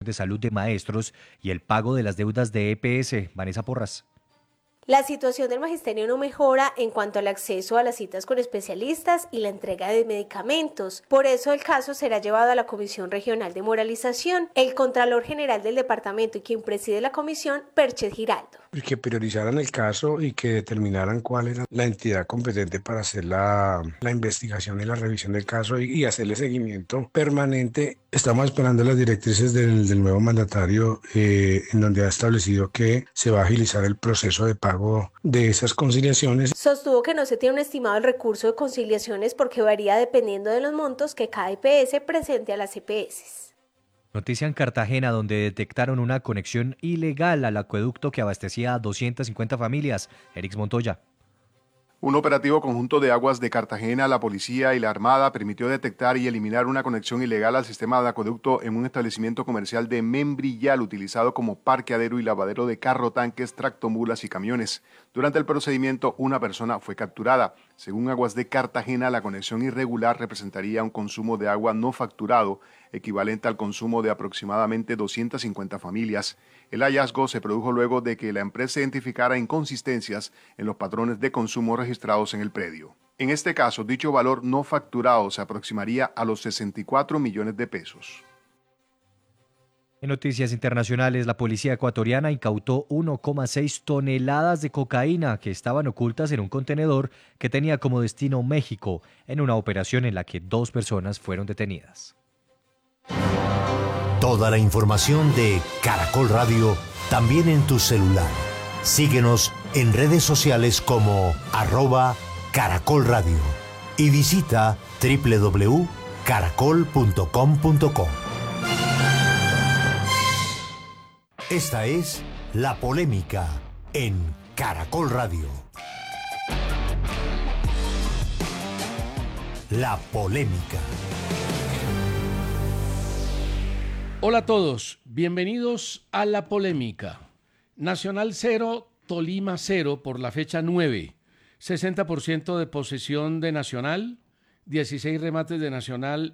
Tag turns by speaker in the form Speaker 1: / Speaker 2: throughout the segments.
Speaker 1: de salud de maestros y el pago de las deudas de EPS. Vanessa Porras.
Speaker 2: La situación del magisterio no mejora en cuanto al acceso a las citas con especialistas y la entrega de medicamentos. Por eso el caso será llevado a la Comisión Regional de Moralización. El Contralor General del departamento y quien preside la comisión, Perchez Giraldo.
Speaker 3: Y que priorizaran el caso y que determinaran cuál era la entidad competente para hacer la investigación y la revisión del caso y hacerle seguimiento permanente. Estamos esperando las directrices del nuevo mandatario en donde ha establecido que se va a agilizar el proceso de pago de esas conciliaciones.
Speaker 2: Sostuvo que no se tiene un estimado del recurso de conciliaciones porque varía dependiendo de los montos que cada EPS presente a las EPS.
Speaker 1: Noticia en Cartagena, donde detectaron una conexión ilegal al acueducto que abastecía a 250 familias. Erix Montoya.
Speaker 4: Un operativo conjunto de aguas de Cartagena, la policía y la Armada permitió detectar y eliminar una conexión ilegal al sistema de acueducto en un establecimiento comercial de Membrillal utilizado como parqueadero y lavadero de carro, tanques, tractomulas y camiones. Durante el procedimiento, una persona fue capturada. Según Aguas de Cartagena, la conexión irregular representaría un consumo de agua no facturado, equivalente al consumo de aproximadamente 250 familias. El hallazgo se produjo luego de que la empresa identificara inconsistencias en los patrones de consumo registrados en el predio. En este caso, dicho valor no facturado se aproximaría a los 64 millones de pesos.
Speaker 1: En noticias internacionales, la policía ecuatoriana incautó 1,6 toneladas de cocaína que estaban ocultas en un contenedor que tenía como destino México, en una operación en la que 2 personas fueron detenidas.
Speaker 5: Toda la información de Caracol Radio también en tu celular. Síguenos en redes sociales como @Caracol Radio y visita www.caracol.com.co. Esta es La Polémica en Caracol Radio. La Polémica.
Speaker 6: Hola a todos, bienvenidos a La Polémica. Nacional 0, Tolima 0 por la fecha 9. 60% de posesión de Nacional, 14 remates de Nacional,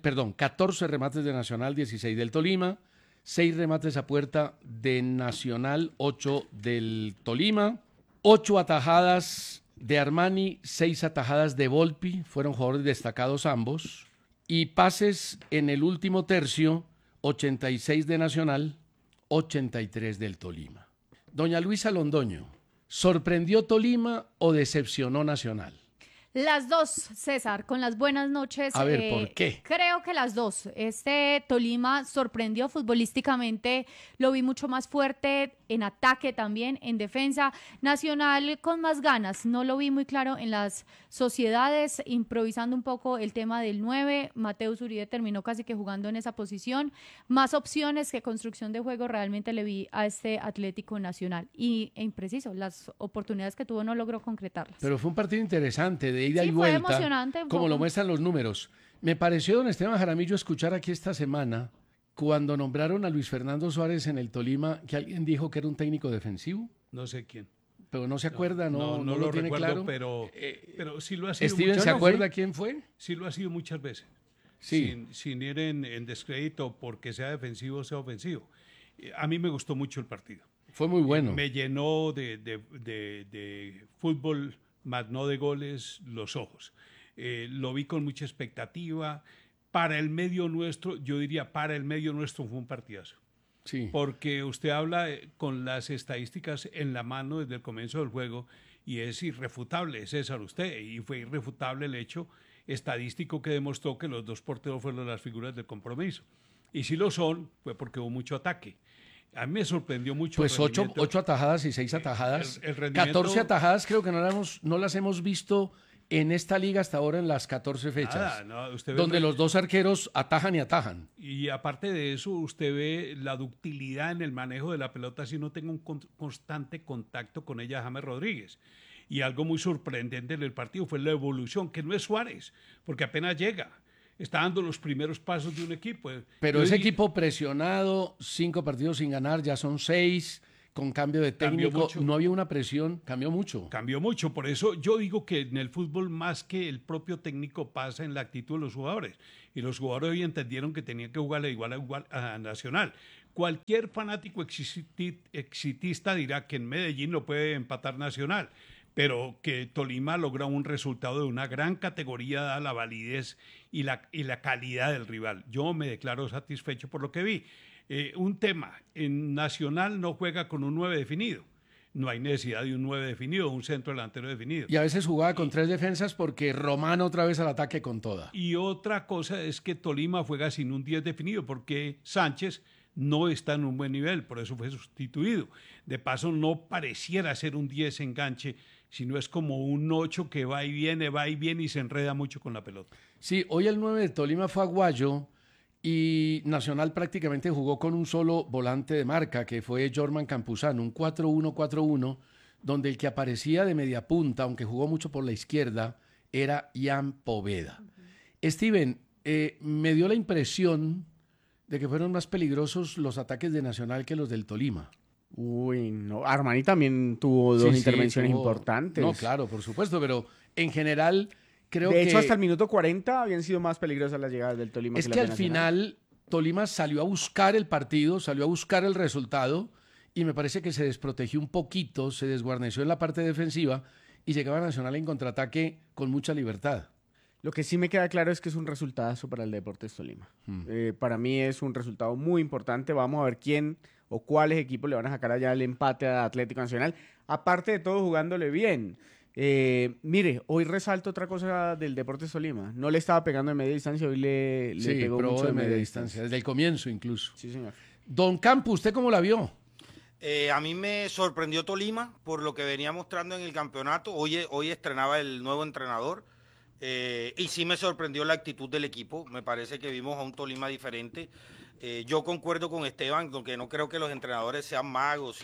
Speaker 6: 16 del Tolima, 6 remates a puerta de Nacional, 8 del Tolima, 8 atajadas de Armani, 6 atajadas de Volpi, fueron jugadores destacados ambos, y pases en el último tercio, 86 de Nacional, 83 del Tolima. Doña Luisa Londoño, ¿sorprendió Tolima o decepcionó Nacional?
Speaker 7: Las dos, César, con las buenas noches.
Speaker 6: A ver, ¿por qué?
Speaker 7: Creo que las dos. Tolima sorprendió futbolísticamente, lo vi mucho más fuerte en ataque también, en defensa. Nacional con más ganas, no lo vi muy claro en las sociedades, improvisando un poco el tema del 9. Mateus Uribe terminó casi que jugando en esa posición. Más opciones que construcción de juego realmente le vi a este Atlético Nacional. E impreciso, las oportunidades que tuvo no logró concretarlas.
Speaker 6: Pero fue un partido interesante, de ida
Speaker 7: sí,
Speaker 6: y vuelta,
Speaker 7: fue emocionante,
Speaker 6: como lo muestran los números. Me pareció, don Esteban Jaramillo, escuchar aquí esta semana, cuando nombraron a Luis Fernando Suárez en el Tolima, que alguien dijo que era un técnico defensivo.
Speaker 8: No sé quién.
Speaker 6: Pero no se acuerda, no lo tiene
Speaker 8: recuerdo,
Speaker 6: claro.
Speaker 8: pero sí lo ha sido.
Speaker 6: ¿Steven se acuerda quién fue?
Speaker 8: Sí lo ha sido muchas veces.
Speaker 6: Sí.
Speaker 8: Sin ir en descrédito porque sea defensivo o sea ofensivo. A mí me gustó mucho el partido.
Speaker 6: Fue muy bueno.
Speaker 8: Me llenó de fútbol, más no de goles, los ojos. Lo vi con mucha expectativa. Para el medio nuestro, yo diría, para el medio nuestro fue un partidazo.
Speaker 6: Sí.
Speaker 8: Porque usted habla con las estadísticas en la mano desde el comienzo del juego y es irrefutable, César, usted, y fue irrefutable el hecho estadístico que demostró que los dos porteros fueron las figuras del compromiso. Y si lo son, fue porque hubo mucho ataque. A mí me sorprendió mucho.
Speaker 6: Pues 8 atajadas y 6 atajadas.
Speaker 8: El rendimiento...
Speaker 6: 14 atajadas creo que no las hemos visto en esta liga hasta ahora en las 14 fechas. Donde los dos arqueros atajan y atajan.
Speaker 8: Y aparte de eso, usted ve la ductilidad en el manejo de la pelota si no tengo un constante contacto con ella James Rodríguez. Y algo muy sorprendente en el partido fue la evolución, que no es Suárez, porque apenas llega. Está dando los primeros pasos de un equipo.
Speaker 6: Pero ese equipo presionado, 5 partidos sin ganar, ya son 6, con cambio de técnico, no había una presión, cambió mucho.
Speaker 8: Cambió mucho, por eso yo digo que en el fútbol más que el propio técnico pasa en la actitud de los jugadores. Y los jugadores hoy entendieron que tenían que jugarle igual a Nacional. Cualquier fanático exitista dirá que en Medellín no puede empatar Nacional, pero que Tolima logra un resultado de una gran categoría dada la validez y la calidad del rival. Yo me declaro satisfecho por lo que vi. Un tema, en Nacional no juega con un 9 definido. No hay necesidad de un 9 definido, un centro delantero definido.
Speaker 6: Y a veces jugaba con 3 defensas porque Román otra vez al ataque con toda.
Speaker 8: Y otra cosa es que Tolima juega sin un 10 definido porque Sánchez no está en un buen nivel, por eso fue sustituido. De paso, no pareciera ser un 10 enganche, sino es como un 8 que va y viene y se enreda mucho con la pelota.
Speaker 6: Sí, hoy el 9 de Tolima fue Aguayo y Nacional prácticamente jugó con un solo volante de marca, que fue Jorman Campuzano, un 4-1-4-1, donde el que aparecía de media punta, aunque jugó mucho por la izquierda, era Ian Poveda. Steven, me dio la impresión de que fueron más peligrosos los ataques de Nacional que los del Tolima.
Speaker 9: Uy, no. Armani también tuvo dos intervenciones importantes.
Speaker 6: No, claro, por supuesto, pero en general creo que...
Speaker 9: De hecho, hasta el minuto 40 habían sido más peligrosas las llegadas del Tolima.
Speaker 6: Es que al final Tolima salió a buscar el partido, salió a buscar el resultado y me parece que se desprotegió un poquito, se desguarneció en la parte defensiva y llegaba Nacional en contraataque con mucha libertad.
Speaker 9: Lo que sí me queda claro es que es un resultadazo para el Deportes Tolima. Para mí es un resultado muy importante. Vamos a ver quién o cuáles equipos le van a sacar allá el empate a Atlético Nacional. Aparte de todo, jugándole bien. Mire, hoy resalto otra cosa del Deportes Tolima. No le estaba pegando de media distancia, hoy le pegó mucho de media distancia.
Speaker 6: Desde el comienzo incluso.
Speaker 9: Sí, señor.
Speaker 6: Don Campo, ¿usted cómo la vio?
Speaker 10: A mí me sorprendió Tolima por lo que venía mostrando en el campeonato. Hoy estrenaba el nuevo entrenador. Y sí me sorprendió la actitud del equipo. Me parece que vimos a un Tolima diferente. Yo concuerdo con Esteban, aunque no creo que los entrenadores sean magos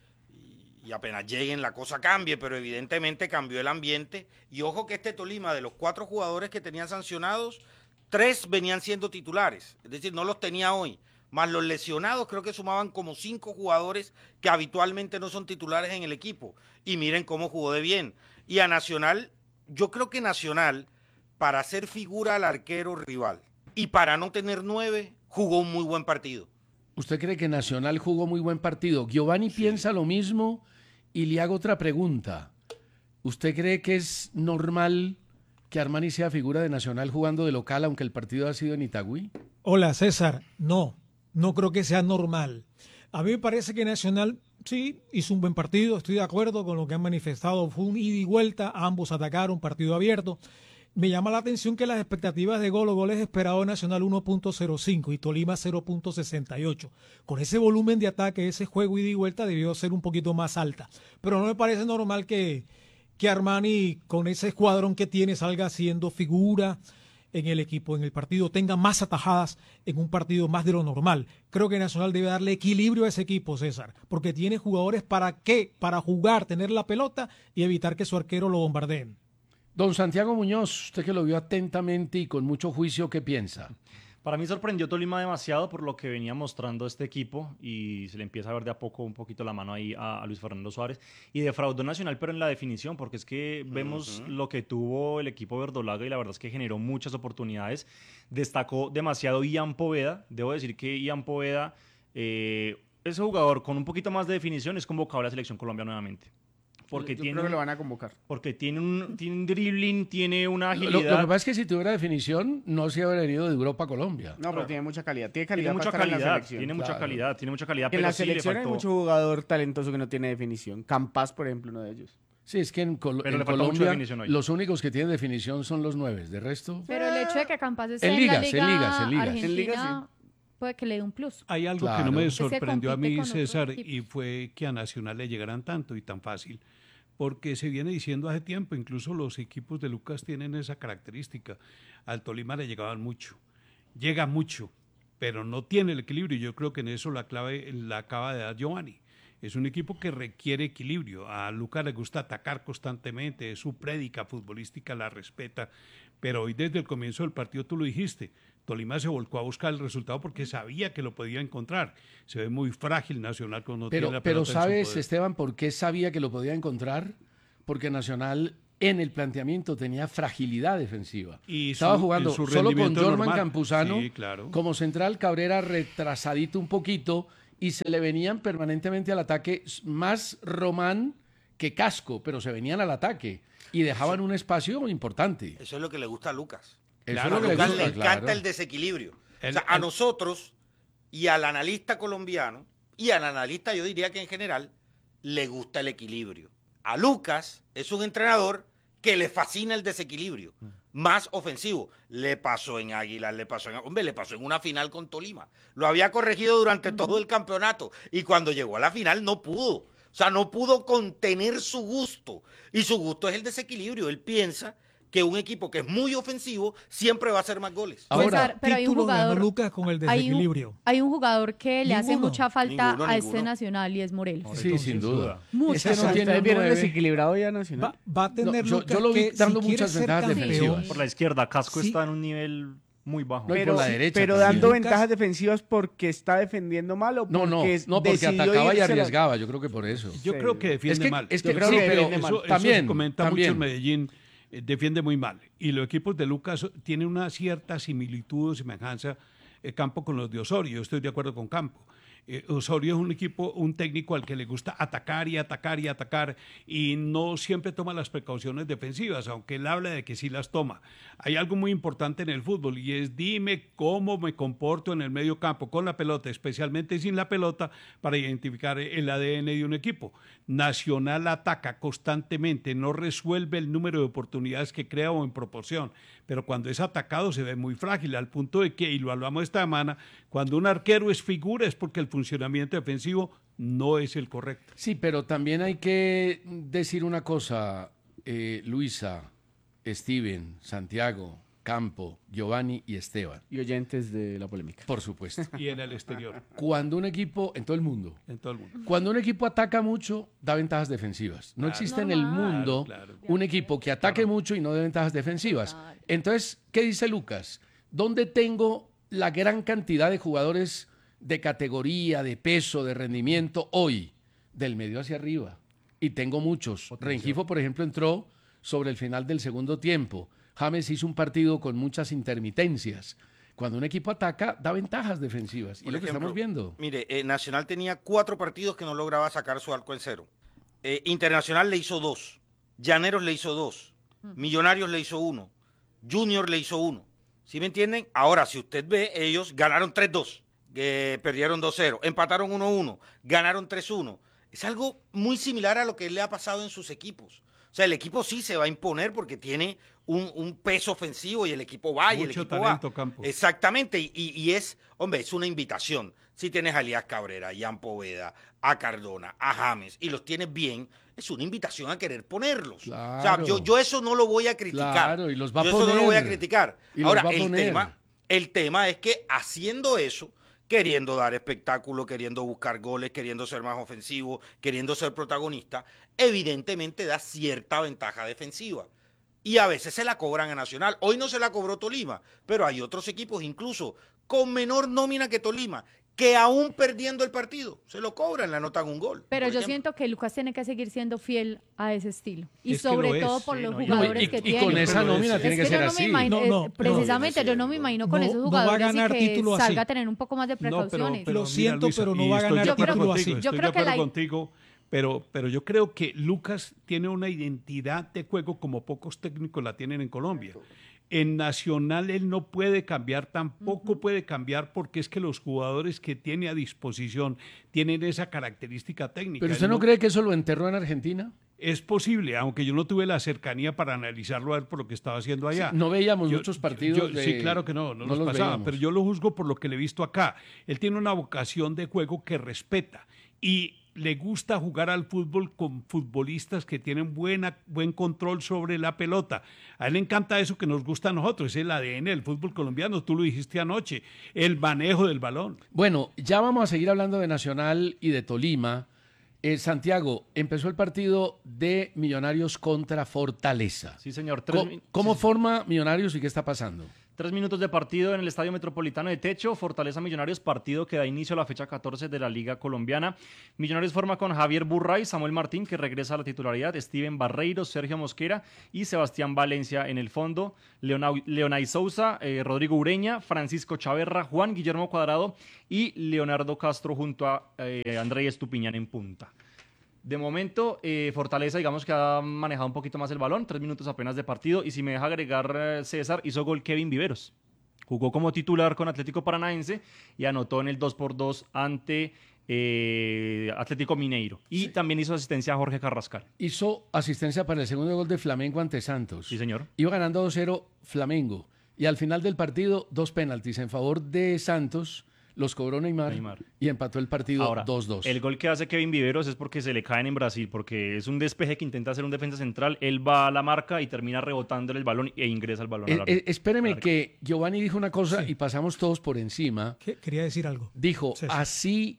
Speaker 10: y apenas lleguen la cosa cambie, pero evidentemente cambió el ambiente. Y ojo que este Tolima, de los 4 jugadores que tenían sancionados, 3 venían siendo titulares. Es decir, no los tenía hoy. Más los lesionados, creo que sumaban como 5 jugadores que habitualmente no son titulares en el equipo. Y miren cómo jugó de bien. Y a Nacional, yo creo que Nacional, para hacer figura al arquero rival y para no tener 9, jugó un muy buen partido.
Speaker 6: ¿Usted cree que Nacional jugó muy buen partido? Giovanni piensa lo mismo y le hago otra pregunta. ¿Usted cree que es normal que Armani sea figura de Nacional jugando de local aunque el partido ha sido en Itagüí?
Speaker 11: Hola, César. No creo que sea normal. A mí me parece que Nacional sí hizo un buen partido, estoy de acuerdo con lo que han manifestado. Fue un ida y vuelta, ambos atacaron, partido abierto. Me llama la atención que las expectativas de goles esperados Nacional 1.05 y Tolima 0.68. Con ese volumen de ataque, ese juego ida y vuelta debió ser un poquito más alta. Pero no me parece normal que Armani, con ese escuadrón que tiene, salga siendo figura en el equipo, en el partido, tenga más atajadas en un partido más de lo normal. Creo que Nacional debe darle equilibrio a ese equipo, César, porque tiene jugadores ¿para qué? Para jugar, tener la pelota y evitar que su arquero lo bombardeen.
Speaker 6: Don Santiago Muñoz, usted que lo vio atentamente y con mucho juicio, ¿qué piensa?
Speaker 12: Para mí sorprendió Tolima demasiado por lo que venía mostrando este equipo y se le empieza a ver de a poco un poquito la mano ahí a Luis Fernando Suárez y defraudó Nacional, pero en la definición, porque es que vemos lo que tuvo el equipo verdolaga y la verdad es que generó muchas oportunidades. Destacó demasiado Ian Poveda. Debo decir que Ian Poveda, ese jugador con un poquito más de definición, es convocado a la Selección Colombia nuevamente. Porque
Speaker 9: Yo creo que lo van a convocar.
Speaker 12: Porque tiene un dribbling, tiene una agilidad.
Speaker 6: Lo que pasa es que si tuviera definición, no se habría venido de Europa a Colombia.
Speaker 9: No, pero tiene mucha calidad.
Speaker 12: Tiene mucha calidad. Tiene mucha calidad.
Speaker 9: En la selección hay mucho jugador talentoso que no tiene definición. Campas, por ejemplo, uno de ellos.
Speaker 6: Sí, es que en Colombia los únicos que tienen definición son los 9. De resto...
Speaker 7: Pero el hecho de que Campas esté
Speaker 6: en ligas.
Speaker 7: Argentina, puede que le dé un plus.
Speaker 8: Hay algo que no me sorprendió a mí, César, y fue que a Nacional le llegaran tanto y tan fácil. Porque se viene diciendo hace tiempo, incluso los equipos de Lucas tienen esa característica. Al Tolima le llegaban mucho, llega mucho, pero no tiene el equilibrio. Yo creo que en eso la clave la acaba de dar Giovanni. Es un equipo que requiere equilibrio. A Lucas le gusta atacar constantemente, su prédica futbolística la respeta, pero hoy desde el comienzo del partido tú lo dijiste, Tolima se volcó a buscar el resultado porque sabía que lo podía encontrar. Se ve muy frágil Nacional cuando tiene la pelota.
Speaker 6: Pero ¿sabes, Esteban, por qué sabía que lo podía encontrar? Porque Nacional en el planteamiento tenía fragilidad defensiva. Estaba jugando solo con Jorman Campuzano, sí, claro, como central, Cabrera retrasadito un poquito y se le venían permanentemente al ataque, más Román que Casco, pero se venían al ataque y dejaban un espacio importante.
Speaker 10: Eso es lo que le gusta a Lucas.
Speaker 6: Claro,
Speaker 10: A Lucas le encanta
Speaker 6: claro.
Speaker 10: el desequilibrio. A nosotros y al analista colombiano, y al analista yo diría que en general, le gusta el equilibrio. A Lucas es un entrenador que le fascina el desequilibrio, más ofensivo. Le pasó en Águilas, le pasó en una final con Tolima. Lo había corregido durante todo el campeonato y cuando llegó a la final no pudo. O sea, no pudo contener su gusto. Y su gusto es el desequilibrio. Él piensa que un equipo que es muy ofensivo siempre va a hacer más goles.
Speaker 7: Ahora, pero hay un jugador,
Speaker 11: Lucas con el desequilibrio.
Speaker 7: Hay un jugador que le hace mucha falta
Speaker 10: Ninguno.
Speaker 7: a este Nacional y es Morelos.
Speaker 6: Sí, sin duda.
Speaker 7: Mucho.
Speaker 6: Es que no tiene
Speaker 9: ¿Ustedes vieron
Speaker 6: 9.
Speaker 9: desequilibrado ya Nacional?
Speaker 11: Va a tener
Speaker 6: yo
Speaker 11: Lucas
Speaker 6: lo vi
Speaker 11: que
Speaker 6: dando
Speaker 11: si quiere
Speaker 6: muchas
Speaker 11: ser
Speaker 6: ventajas
Speaker 11: campeón,
Speaker 6: defensivas.
Speaker 12: Por la izquierda, Casco
Speaker 11: Sí.
Speaker 12: está en un nivel muy bajo.
Speaker 6: No, y por la derecha
Speaker 9: pero
Speaker 6: también.
Speaker 9: dando
Speaker 11: Lucas-
Speaker 9: ventajas defensivas porque está defendiendo mal o porque
Speaker 6: porque
Speaker 9: decidió
Speaker 6: atacaba y
Speaker 9: írsela-
Speaker 6: arriesgaba, yo creo que por eso.
Speaker 8: Yo creo que defiende mal.
Speaker 6: Es que
Speaker 9: Yo creo
Speaker 6: sí,
Speaker 9: que
Speaker 6: pero
Speaker 9: defiende mal.
Speaker 8: Eso
Speaker 6: también,
Speaker 8: se comenta
Speaker 6: también.
Speaker 8: mucho en Medellín, defiende muy mal. Y los equipos de Lucas tienen una cierta similitud o semejanza Campo con los de Osorio. Yo estoy de acuerdo con Campo. Osorio es un equipo, un técnico al que le gusta atacar y atacar y atacar y no siempre toma las precauciones defensivas, aunque él habla de que sí las toma. Hay algo muy importante en el fútbol y es dime cómo me comporto en el medio campo con la pelota, especialmente sin la pelota, para identificar el ADN de un equipo. Nacional ataca constantemente, no resuelve el número de oportunidades que crea o en proporción, pero cuando es atacado se ve muy frágil, al punto de que, y lo hablamos esta semana, cuando un arquero es figura es porque el funcionamiento defensivo no es el correcto.
Speaker 6: Sí, pero también hay que decir una cosa, Luisa, Steven, Santiago, Campo, Giovanni y Esteban.
Speaker 9: Y oyentes de la polémica.
Speaker 6: Por supuesto.
Speaker 8: Y en el exterior.
Speaker 6: Cuando un equipo, en todo el mundo,
Speaker 8: En todo el mundo.
Speaker 6: cuando un equipo ataca mucho, da ventajas defensivas. No existe en el mundo
Speaker 8: Claro.
Speaker 6: un equipo que ataque mucho y no dé ventajas defensivas. Entonces, ¿qué dice Lucas? ¿Dónde tengo la gran cantidad de jugadores de categoría, de peso, de rendimiento hoy? Del medio hacia arriba. Y tengo muchos. Rengifo, por ejemplo, entró sobre el final del segundo tiempo. James hizo un partido con muchas intermitencias. Cuando un equipo ataca, da ventajas defensivas. Y
Speaker 10: Por
Speaker 6: lo que
Speaker 10: ejemplo,
Speaker 6: estamos viendo.
Speaker 10: Mire, Nacional tenía 4 partidos que no lograba sacar su arco en cero. Internacional le hizo 2. Llaneros le hizo 2. Millonarios le hizo 1. Junior le hizo 1. ¿Sí me entienden? Ahora, si usted ve, ellos ganaron 3-2. Perdieron 2-0. Empataron 1-1. Ganaron 3-1. Es algo muy similar a lo que le ha pasado en sus equipos. O sea, el equipo sí se va a imponer porque tiene un peso ofensivo y el equipo va y el
Speaker 8: Mucho
Speaker 10: equipo
Speaker 8: talento,
Speaker 10: va.
Speaker 8: Campos.
Speaker 10: Exactamente, y es, hombre, es una invitación. Si tienes a Elías Cabrera, a Ian Poveda, a Cardona, a James, y los tienes bien, es una invitación a querer ponerlos.
Speaker 6: Claro.
Speaker 10: O sea, yo eso no lo voy a criticar.
Speaker 6: Claro, y los va a
Speaker 10: yo eso no lo voy a
Speaker 6: poner.
Speaker 10: criticar.
Speaker 6: Y los
Speaker 10: Ahora,
Speaker 6: va a poner.
Speaker 10: el tema es que haciendo eso, queriendo dar espectáculo, queriendo buscar goles, queriendo ser más ofensivo, queriendo ser protagonista, evidentemente da cierta ventaja defensiva. Y a veces se la cobran a Nacional. Hoy no se la cobró Tolima, pero hay otros equipos incluso con menor nómina que Tolima, que aún perdiendo el partido, se lo cobran, le anotan un gol.
Speaker 7: Pero
Speaker 10: por
Speaker 7: yo
Speaker 10: ejemplo.
Speaker 7: siento que Lucas tiene que seguir siendo fiel a ese estilo. Y
Speaker 8: Es que
Speaker 7: sobre
Speaker 8: lo es.
Speaker 7: todo por
Speaker 12: Sí,
Speaker 7: los
Speaker 12: no, y-
Speaker 7: jugadores
Speaker 6: y
Speaker 7: que
Speaker 6: con
Speaker 7: tiene.
Speaker 6: esa nómina
Speaker 7: Es
Speaker 6: tiene que
Speaker 7: que
Speaker 6: ser
Speaker 7: yo no me
Speaker 6: así.
Speaker 7: imagino,
Speaker 11: No,
Speaker 7: precisamente yo no me imagino con
Speaker 11: No,
Speaker 7: esos
Speaker 11: no va a
Speaker 7: jugadores
Speaker 11: ganar
Speaker 7: y que
Speaker 11: título así.
Speaker 7: salga a tener un poco más de precauciones.
Speaker 11: Lo siento, pero no
Speaker 8: y
Speaker 11: va a
Speaker 8: estoy
Speaker 11: ganar
Speaker 8: de acuerdo
Speaker 11: título
Speaker 8: contigo,
Speaker 11: así.
Speaker 7: Yo
Speaker 8: estoy
Speaker 7: creo
Speaker 8: de
Speaker 7: que
Speaker 8: acuerdo
Speaker 7: la-
Speaker 8: contigo, pero yo creo que Lucas tiene una identidad de juego como pocos técnicos la tienen en Colombia. En Nacional él no puede cambiar, tampoco puede cambiar porque es que los jugadores que tiene a disposición tienen esa característica técnica.
Speaker 6: ¿Pero usted
Speaker 8: Él
Speaker 6: no cree que eso lo enterró en Argentina?
Speaker 8: Es posible, aunque yo no tuve la cercanía para analizarlo a él por lo que estaba haciendo allá.
Speaker 6: Sí, no veíamos muchos partidos
Speaker 8: Sí,
Speaker 6: de-
Speaker 8: claro que no
Speaker 6: no
Speaker 8: nos
Speaker 6: los
Speaker 8: pasaba,
Speaker 6: veíamos.
Speaker 8: pero yo lo juzgo por lo que le he visto acá. Él tiene una vocación de juego que respeta y le gusta jugar al fútbol con futbolistas que tienen buen control sobre la pelota. A él le encanta eso que nos gusta a nosotros, es el ADN del fútbol colombiano, tú lo dijiste anoche, el manejo del balón.
Speaker 6: Bueno, ya vamos a seguir hablando de Nacional y de Tolima. Santiago, empezó el partido de Millonarios contra Fortaleza.
Speaker 12: Sí, señor.
Speaker 6: ¿Cómo forma Millonarios y qué está pasando?
Speaker 12: 3 minutos de partido en el Estadio Metropolitano de Techo, Fortaleza Millonarios, partido que da inicio a la fecha 14 de la Liga Colombiana. Millonarios forma con Javier Burray, Samuel Martín, que regresa a la titularidad, Steven Barreiro, Sergio Mosquera y Sebastián Valencia en el fondo, Leonay Sousa, Rodrigo Ureña, Francisco Chaverra, Juan Guillermo Cuadrado y Leonardo Castro junto a André Estupiñán en punta. De momento, Fortaleza, digamos que ha manejado un poquito más el balón, 3 minutos apenas de partido, y si me deja agregar, César, hizo gol Kevin Viveros. Jugó como titular con Atlético Paranaense y anotó en el 2-2 ante Atlético Mineiro. Y también hizo asistencia a Jorge Carrascal.
Speaker 6: Hizo asistencia para el segundo gol de Flamengo ante Santos.
Speaker 12: Sí, señor.
Speaker 6: Iba ganando 2-0 Flamengo. Y al final del partido, 2 penaltis en favor de Santos. Los cobró Neymar y empató el partido
Speaker 12: Ahora,
Speaker 6: 2-2.
Speaker 12: El gol que hace Kevin Viveros es porque se le caen en Brasil, porque es un despeje que intenta hacer un defensa central, él va a la marca y termina rebotando el balón e ingresa el balón al arco.
Speaker 6: Espéreme que Giovanni dijo una cosa y pasamos todos por encima.
Speaker 11: Quería decir algo.
Speaker 6: Dijo, así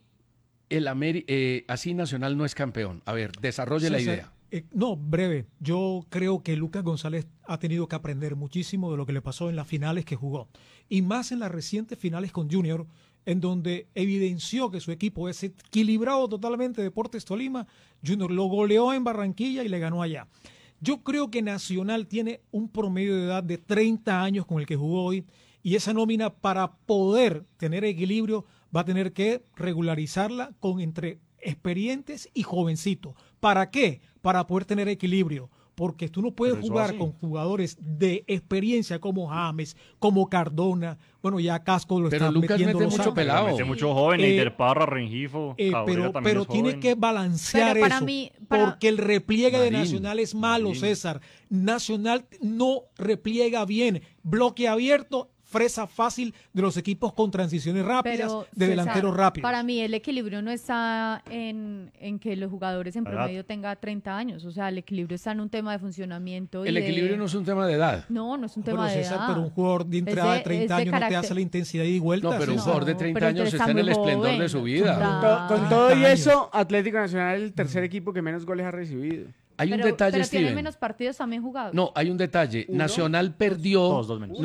Speaker 6: Nacional no es campeón. A ver, desarrolle la idea.
Speaker 11: No, breve. Yo creo que Lucas González ha tenido que aprender muchísimo de lo que le pasó en las finales que jugó. Y más en las recientes finales con Junior, en donde evidenció que su equipo es equilibrado totalmente. Deportes Tolima, Junior lo goleó en Barranquilla y le ganó allá. Yo creo que Nacional tiene un promedio de edad de 30 años con el que jugó hoy, y esa nómina, para poder tener equilibrio, va a tener que regularizarla con entre experientes y jovencitos. ¿Para qué? Para poder tener equilibrio. Porque tú no puedes jugar con jugadores de experiencia como James, como Cardona. Bueno, ya Casco lo está metiendo.
Speaker 6: Pero Lucas mete mucho pelado.
Speaker 12: Mete mucho joven, Eider Parra, Rengifo, Cabrera también
Speaker 11: pero
Speaker 12: es
Speaker 11: tiene
Speaker 12: joven.
Speaker 11: que balancear eso. Porque el repliegue de Nacional es malo, César. Nacional no repliega bien. Bloque abierto, fresa fácil de los equipos con transiciones rápidas, de delanteros rápidos.
Speaker 7: Para mí el equilibrio no está en que los jugadores en promedio tengan 30 años. O sea, el equilibrio está en un tema de funcionamiento.
Speaker 6: El equilibrio no es un tema de edad.
Speaker 7: No es un tema de edad.
Speaker 11: Pero un jugador de entrada de 30 años no te hace la intensidad y vuelta.
Speaker 6: No, pero un jugador de 30 años está en el esplendor de su vida.
Speaker 9: Con todo y eso, Atlético Nacional es el tercer equipo que menos goles ha recibido.
Speaker 6: Hay un detalle,
Speaker 7: pero
Speaker 6: Steven.
Speaker 7: tiene menos partidos también jugados.
Speaker 6: No, hay un detalle. Nacional perdió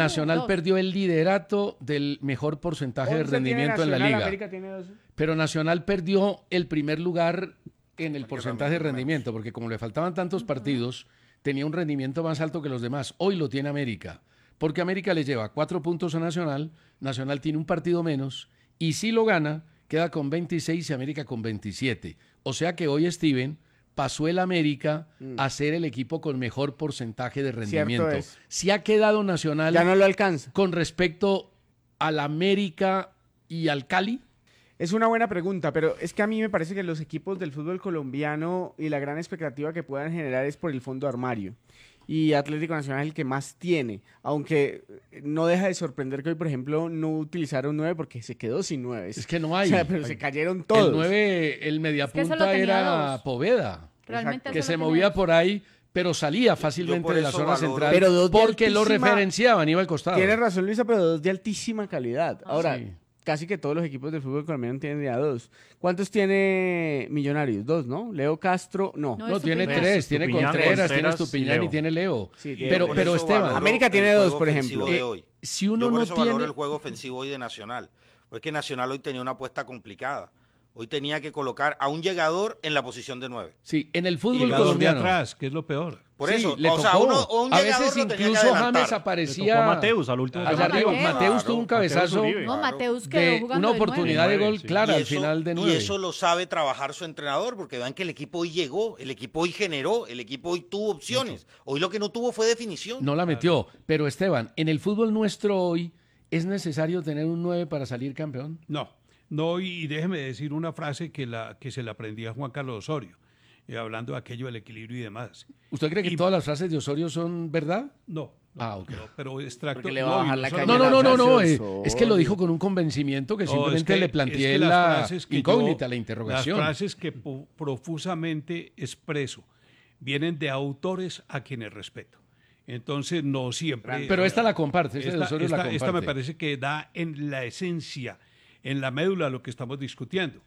Speaker 6: el liderato del mejor porcentaje de rendimiento en la liga.
Speaker 9: América tiene 12.
Speaker 6: Pero Nacional perdió el primer lugar en el porcentaje de rendimiento, porque como le faltaban tantos partidos, tenía un rendimiento más alto que los demás. Hoy lo tiene América, porque América le lleva 4 puntos a Nacional, Nacional tiene un partido menos, y si lo gana, queda con 26 y América con 27. O sea que hoy, Steven, pasó el América a ser el equipo con mejor porcentaje de rendimiento. Si ha quedado Nacional,
Speaker 9: ya no lo alcanza.
Speaker 6: Con respecto al América y al Cali.
Speaker 9: Es una buena pregunta, pero es que a mí me parece que los equipos del fútbol colombiano y la gran expectativa que puedan generar es por el fondo armario. Y Atlético Nacional es el que más tiene, aunque no deja de sorprender que hoy, por ejemplo, no utilizaron 9 porque se quedó sin 9.
Speaker 6: Es que no hay.
Speaker 9: O sea, pero se cayeron todos.
Speaker 6: El 9, el mediapunta era Poveda, que se movía por ahí, pero salía fácilmente de la zona central, pero porque lo referenciaban, iba al costado.
Speaker 9: Tiene razón, Luisa, pero 2 de altísima calidad. Ahora, casi que todos los equipos del fútbol colombiano tienen ya 2. ¿Cuántos tiene Millonarios? 2, ¿no? Leo Castro, no.
Speaker 6: No, tiene 3. Tiene Contreras, tiene Estupiñán y tiene Leo.
Speaker 9: Sí,
Speaker 6: pero Esteban.
Speaker 9: América tiene 2, por ejemplo.
Speaker 10: Si uno no tiene... valoro el juego ofensivo hoy de Nacional. Porque Nacional hoy tenía una apuesta complicada. Hoy tenía que colocar a un llegador en la posición de 9.
Speaker 6: Sí, en el fútbol colombiano.
Speaker 8: Atrás, que es lo peor.
Speaker 10: Por eso,
Speaker 6: le tocó.
Speaker 10: Un
Speaker 6: a veces incluso James aparecía.
Speaker 12: A Mateus al último.
Speaker 6: Allá arriba. Mateus tuvo un cabezazo.
Speaker 7: Mateus quedó jugando
Speaker 6: una oportunidad de gol clara al final de 9.
Speaker 10: Y eso lo sabe trabajar su entrenador, porque vean que el equipo hoy llegó, el equipo hoy generó, el equipo hoy tuvo opciones. Hoy lo que no tuvo fue definición.
Speaker 6: No la metió. Pero Esteban, en el fútbol nuestro hoy, ¿es necesario tener un 9 para salir campeón?
Speaker 8: No, y déjeme decir una frase que se la aprendí a Juan Carlos Osorio, hablando de aquello del equilibrio y demás.
Speaker 6: ¿Usted cree que todas las frases de Osorio son verdad?
Speaker 8: No.
Speaker 6: Ok.
Speaker 8: No, pero extracto.
Speaker 9: Porque le va a bajar la calle.
Speaker 6: No. Es que lo dijo con un convencimiento que simplemente le planteé la incógnita, la interrogación.
Speaker 8: Las frases que profusamente expreso vienen de autores a quienes respeto. Entonces, no siempre.
Speaker 6: Pero esta la comparte, esta
Speaker 8: me parece que da en la esencia, en la médula, lo que estamos discutiendo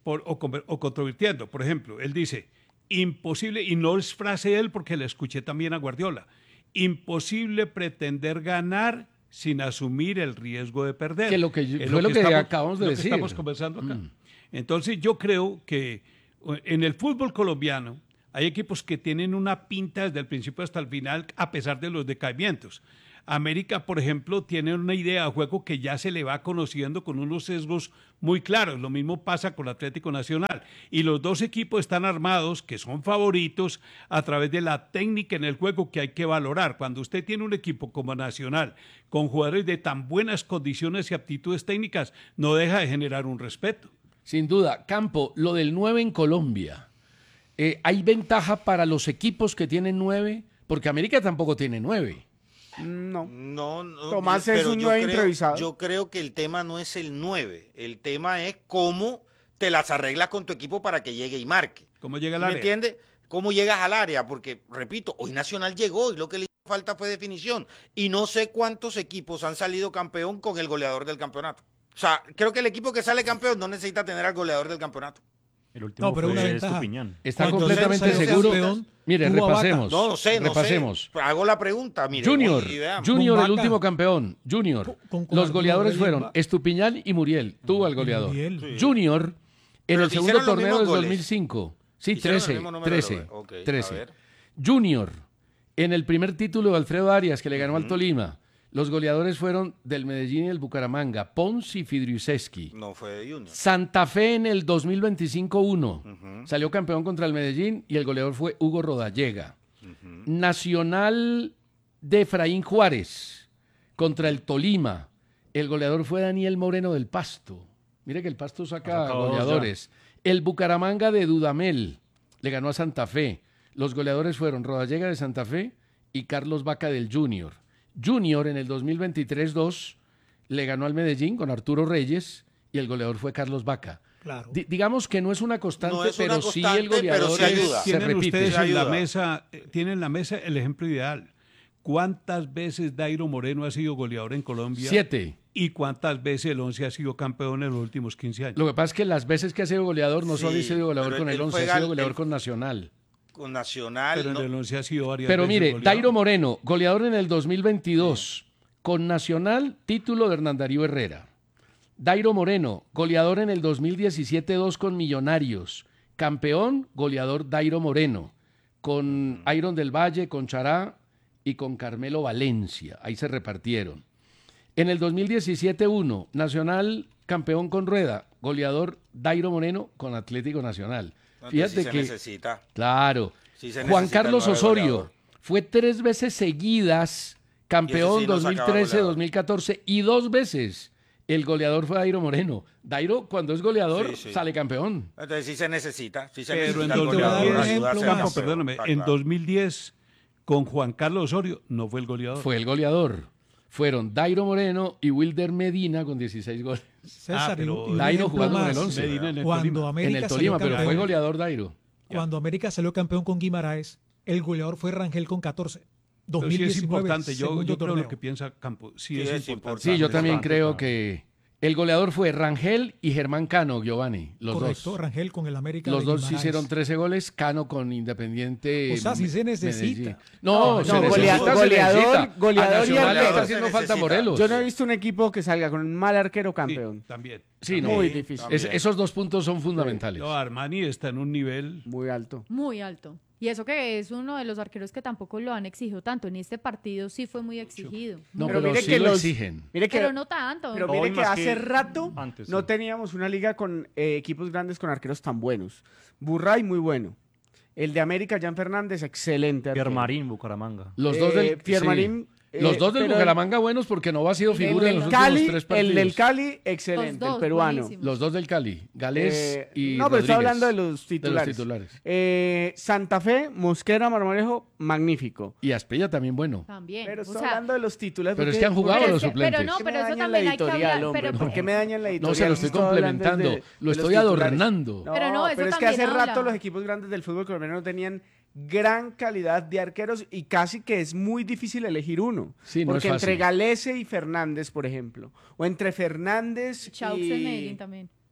Speaker 8: o controvirtiendo. Por ejemplo, él dice, imposible, y no es frase de él porque la escuché también a Guardiola, imposible pretender ganar sin asumir el riesgo de perder.
Speaker 6: Que fue lo que acabamos de decir.
Speaker 8: Estamos conversando acá. Entonces yo creo que en el fútbol colombiano hay equipos que tienen una pinta desde el principio hasta el final, a pesar de los decaimientos. América, por ejemplo, tiene una idea de juego que ya se le va conociendo con unos sesgos muy claros. Lo mismo pasa con Atlético Nacional. Y los dos equipos están armados, que son favoritos, a través de la técnica en el juego que hay que valorar. Cuando usted tiene un equipo como Nacional, con jugadores de tan buenas condiciones y aptitudes técnicas, no deja de generar un respeto.
Speaker 6: Sin duda. Campo, lo del 9 en Colombia. ¿Hay ventaja para los equipos que tienen 9? Porque América tampoco tiene 9.
Speaker 9: No.
Speaker 10: Tomás
Speaker 9: es un 9 improvisado.
Speaker 10: Yo creo que el tema no es el 9. El tema es cómo te las arreglas con tu equipo para que llegue y marque.
Speaker 8: ¿Cómo llega al área?
Speaker 10: ¿Me entiendes? ¿Cómo llegas al área? Porque, repito, hoy Nacional llegó y lo que le hizo falta fue definición. Y no sé cuántos equipos han salido campeón con el goleador del campeonato. O sea, creo que el equipo que sale campeón no necesita tener al goleador del campeonato.
Speaker 12: El último
Speaker 11: pero una
Speaker 12: fue
Speaker 11: ventaja.
Speaker 12: Estupiñán.
Speaker 6: ¿Está completamente seguro? Mire, repasemos.
Speaker 10: No sé.
Speaker 6: Repasemos.
Speaker 10: Hago la pregunta, mire.
Speaker 6: Junior,
Speaker 11: Con
Speaker 6: el último campeón. Junior.
Speaker 11: Con
Speaker 6: Los goleadores
Speaker 11: Arturo
Speaker 6: fueron
Speaker 11: Reyes.
Speaker 6: Estupiñán y Muriel. Tuvo al goleador.
Speaker 11: Muriel.
Speaker 10: Sí.
Speaker 6: Junior, en
Speaker 10: Pero
Speaker 6: el
Speaker 10: si
Speaker 6: segundo
Speaker 10: hicieron los
Speaker 6: torneo
Speaker 10: mismos
Speaker 6: del
Speaker 10: goles.
Speaker 6: 2005. Sí,
Speaker 10: Hicieron el
Speaker 6: 13.
Speaker 10: mismo número de
Speaker 6: 13.
Speaker 10: goles. Ok, a
Speaker 6: 13.
Speaker 10: ver.
Speaker 6: Junior, en el primer título de Alfredo Arias, que le ganó al Tolima. Los goleadores fueron del Medellín y del Bucaramanga, Pons y Fidriuseski.
Speaker 10: No fue de Junior.
Speaker 6: Santa Fe en el 2025-1. Salió campeón contra el Medellín y el goleador fue Hugo Rodallega. Nacional de Efraín Juárez contra el Tolima. El goleador fue Daniel Moreno del Pasto. Mire que el Pasto saca goleadores. El Bucaramanga de Dudamel le ganó a Santa Fe. Los goleadores fueron Rodallega de Santa Fe y Carlos Vaca del Junior. Junior en el 2023-2 le ganó al Medellín con Arturo Reyes y el goleador fue Carlos Vaca.
Speaker 11: Claro.
Speaker 6: Digamos que no es una constante,
Speaker 10: No es una
Speaker 6: pero sí
Speaker 10: constante,
Speaker 6: el goleador
Speaker 10: pero sí ayuda.
Speaker 6: se
Speaker 8: Tienen
Speaker 6: repite.
Speaker 8: ustedes en la
Speaker 10: Ayuda.
Speaker 8: mesa, tienen en la mesa el ejemplo ideal. ¿Cuántas veces Dairo Moreno ha sido goleador en Colombia?
Speaker 6: 7.
Speaker 8: ¿Y cuántas veces el 11 ha sido campeón en los últimos 15 años?
Speaker 6: Lo que pasa es que las veces que ha sido goleador no solo ha sido goleador
Speaker 10: pero
Speaker 6: con el
Speaker 10: él
Speaker 6: 11,
Speaker 10: juega
Speaker 6: ha sido
Speaker 10: el-
Speaker 6: goleador con Nacional.
Speaker 10: Con Nacional.
Speaker 8: Pero en
Speaker 10: no-
Speaker 8: el 11 ha sido varias
Speaker 6: Pero
Speaker 8: veces
Speaker 6: mire,
Speaker 8: goleador.
Speaker 6: Dairo Moreno, goleador en el 2022, con Nacional, título de Hernán Darío Herrera. Dairo Moreno, goleador en el 2017-2 con Millonarios. Campeón, goleador Dairo Moreno. Con Iron del Valle, con Chará y con Carmelo Valencia. Ahí se repartieron. En el 2017-1, Nacional, campeón con Rueda. Goleador Dairo Moreno con Atlético Nacional.
Speaker 10: Entonces
Speaker 6: Fíjate
Speaker 10: sí se
Speaker 6: que...
Speaker 10: necesita.
Speaker 6: Claro.
Speaker 10: Sí se
Speaker 6: Juan
Speaker 10: necesita el
Speaker 6: Carlos
Speaker 10: nueve
Speaker 6: Osorio
Speaker 10: goleador.
Speaker 6: fue 3 veces seguidas campeón
Speaker 10: Y ese sí no sacaba
Speaker 6: 2013,
Speaker 10: goleador.
Speaker 6: 2014 y 2 veces el goleador fue Dairo Moreno. Dairo, cuando es goleador,
Speaker 10: Sí, sí.
Speaker 6: sale campeón.
Speaker 10: Entonces sí se necesita. Sí se
Speaker 8: Pero en
Speaker 10: necesita el
Speaker 11: te voy a dar un
Speaker 8: 2010,
Speaker 10: goleador para
Speaker 11: ejemplo
Speaker 10: ayudarse a
Speaker 11: más.
Speaker 10: campeón.
Speaker 8: perdóname,
Speaker 10: Está
Speaker 8: en
Speaker 10: claro.
Speaker 8: 2010 con Juan Carlos Osorio no fue el goleador.
Speaker 6: Fue el goleador. Fueron Dairo Moreno y Wilder Medina con 16 goles.
Speaker 11: César,
Speaker 8: pero
Speaker 11: y un
Speaker 6: Dairo
Speaker 11: ejemplo
Speaker 6: jugando en el
Speaker 11: más.
Speaker 6: 11.
Speaker 8: Medina en el
Speaker 11: Cuando
Speaker 8: Tolima.
Speaker 11: América
Speaker 6: En el
Speaker 11: salió
Speaker 6: Tolima, pero fue
Speaker 11: campeón-
Speaker 6: goleador Dairo.
Speaker 11: Cuando América salió campeón con Guimaraes, el goleador fue Rangel con 14.
Speaker 8: Pero sí
Speaker 11: 2019,
Speaker 8: es importante, yo
Speaker 11: segundo
Speaker 8: creo
Speaker 11: torneo.
Speaker 8: lo que piensa Campo. Sí,
Speaker 10: Sí,
Speaker 8: es
Speaker 10: es
Speaker 8: importante.
Speaker 6: Sí, yo también
Speaker 12: Bastante,
Speaker 6: creo
Speaker 12: claro.
Speaker 6: que el goleador fue Rangel y Germán Cano, Giovanni, los
Speaker 11: Correcto,
Speaker 6: dos.
Speaker 11: Rangel con el América
Speaker 6: Los
Speaker 11: de
Speaker 6: dos
Speaker 11: Guimaraes.
Speaker 6: hicieron 13 goles, Cano con Independiente.
Speaker 11: O sea, sí se necesita.
Speaker 6: Medellín. No, se necesita,
Speaker 9: goleador,
Speaker 6: se
Speaker 9: goleador
Speaker 6: A
Speaker 9: y
Speaker 6: Nacional le
Speaker 9: arquero.
Speaker 6: está haciendo
Speaker 10: Se
Speaker 6: falta
Speaker 10: necesita.
Speaker 6: Morelos.
Speaker 9: Yo no he visto un equipo que salga con un mal arquero
Speaker 8: Sí,
Speaker 9: campeón.
Speaker 8: también.
Speaker 6: Sí, no.
Speaker 9: Muy difícil.
Speaker 6: Esos dos puntos son fundamentales.
Speaker 8: No, Armani está en un nivel.
Speaker 9: Muy alto.
Speaker 7: Muy alto. Y eso que es uno de los arqueros que tampoco lo han exigido tanto. En este partido sí fue muy exigido.
Speaker 6: No,
Speaker 9: Pero
Speaker 6: pero,
Speaker 9: mire
Speaker 6: sí
Speaker 9: que
Speaker 6: lo
Speaker 9: los-
Speaker 6: exigen.
Speaker 9: Mire que,
Speaker 7: Pero no tanto.
Speaker 9: pero
Speaker 12: Hoy
Speaker 9: mire que
Speaker 12: más
Speaker 9: hace
Speaker 12: que
Speaker 9: rato
Speaker 12: antes,
Speaker 9: no
Speaker 12: sí.
Speaker 9: teníamos una liga con equipos grandes con arqueros tan buenos. Burray, muy bueno. El de América, Jan Fernández, excelente. arquero.
Speaker 12: Piermarín, Bucaramanga.
Speaker 6: Los dos del
Speaker 9: Piermarín,
Speaker 6: los dos del
Speaker 9: pero
Speaker 6: Bucaramanga buenos porque Nova ha sido
Speaker 9: el
Speaker 6: figura en los
Speaker 9: del
Speaker 6: últimos
Speaker 9: Cali,
Speaker 6: 3 partidos.
Speaker 9: el del Cali, excelente,
Speaker 7: Los dos,
Speaker 9: el peruano.
Speaker 7: buenísimos.
Speaker 6: Los dos del Cali, Galés y
Speaker 9: no, pero estoy
Speaker 6: Rodríguez.
Speaker 9: hablando de los titulares.
Speaker 6: titulares.
Speaker 9: Santa Fe, Mosquera, Marmolejo, magnífico.
Speaker 6: Y Asprilla también bueno.
Speaker 7: También.
Speaker 9: Pero
Speaker 7: O
Speaker 9: estoy
Speaker 7: sea,
Speaker 9: hablando de los titulares.
Speaker 6: Pero es
Speaker 9: porque-
Speaker 6: que han jugado
Speaker 9: porque-
Speaker 6: los suplentes.
Speaker 7: Pero no,
Speaker 9: ¿Por qué
Speaker 7: pero
Speaker 9: me
Speaker 7: eso
Speaker 9: dañan
Speaker 7: también
Speaker 9: la
Speaker 7: hay que
Speaker 9: editorial,
Speaker 7: hablar.
Speaker 9: hombre?
Speaker 7: Pero,
Speaker 9: ¿Por qué me dañan la editorial?
Speaker 6: No, se lo estoy
Speaker 9: Estoy hablando
Speaker 6: complementando.
Speaker 9: de
Speaker 6: Lo
Speaker 9: los
Speaker 6: estoy
Speaker 9: titulares.
Speaker 6: adornando.
Speaker 7: Pero no, eso
Speaker 9: pero es que hace
Speaker 7: también
Speaker 9: rato
Speaker 7: habla.
Speaker 9: los equipos grandes del fútbol colombiano no tenían gran calidad de arqueros y casi que es muy difícil elegir uno.
Speaker 6: Sí, no
Speaker 9: porque
Speaker 6: es
Speaker 9: entre
Speaker 6: fácil.
Speaker 9: Galese y Fernández, por ejemplo, o entre Fernández
Speaker 7: Chaux
Speaker 9: y...
Speaker 7: en Medellín también.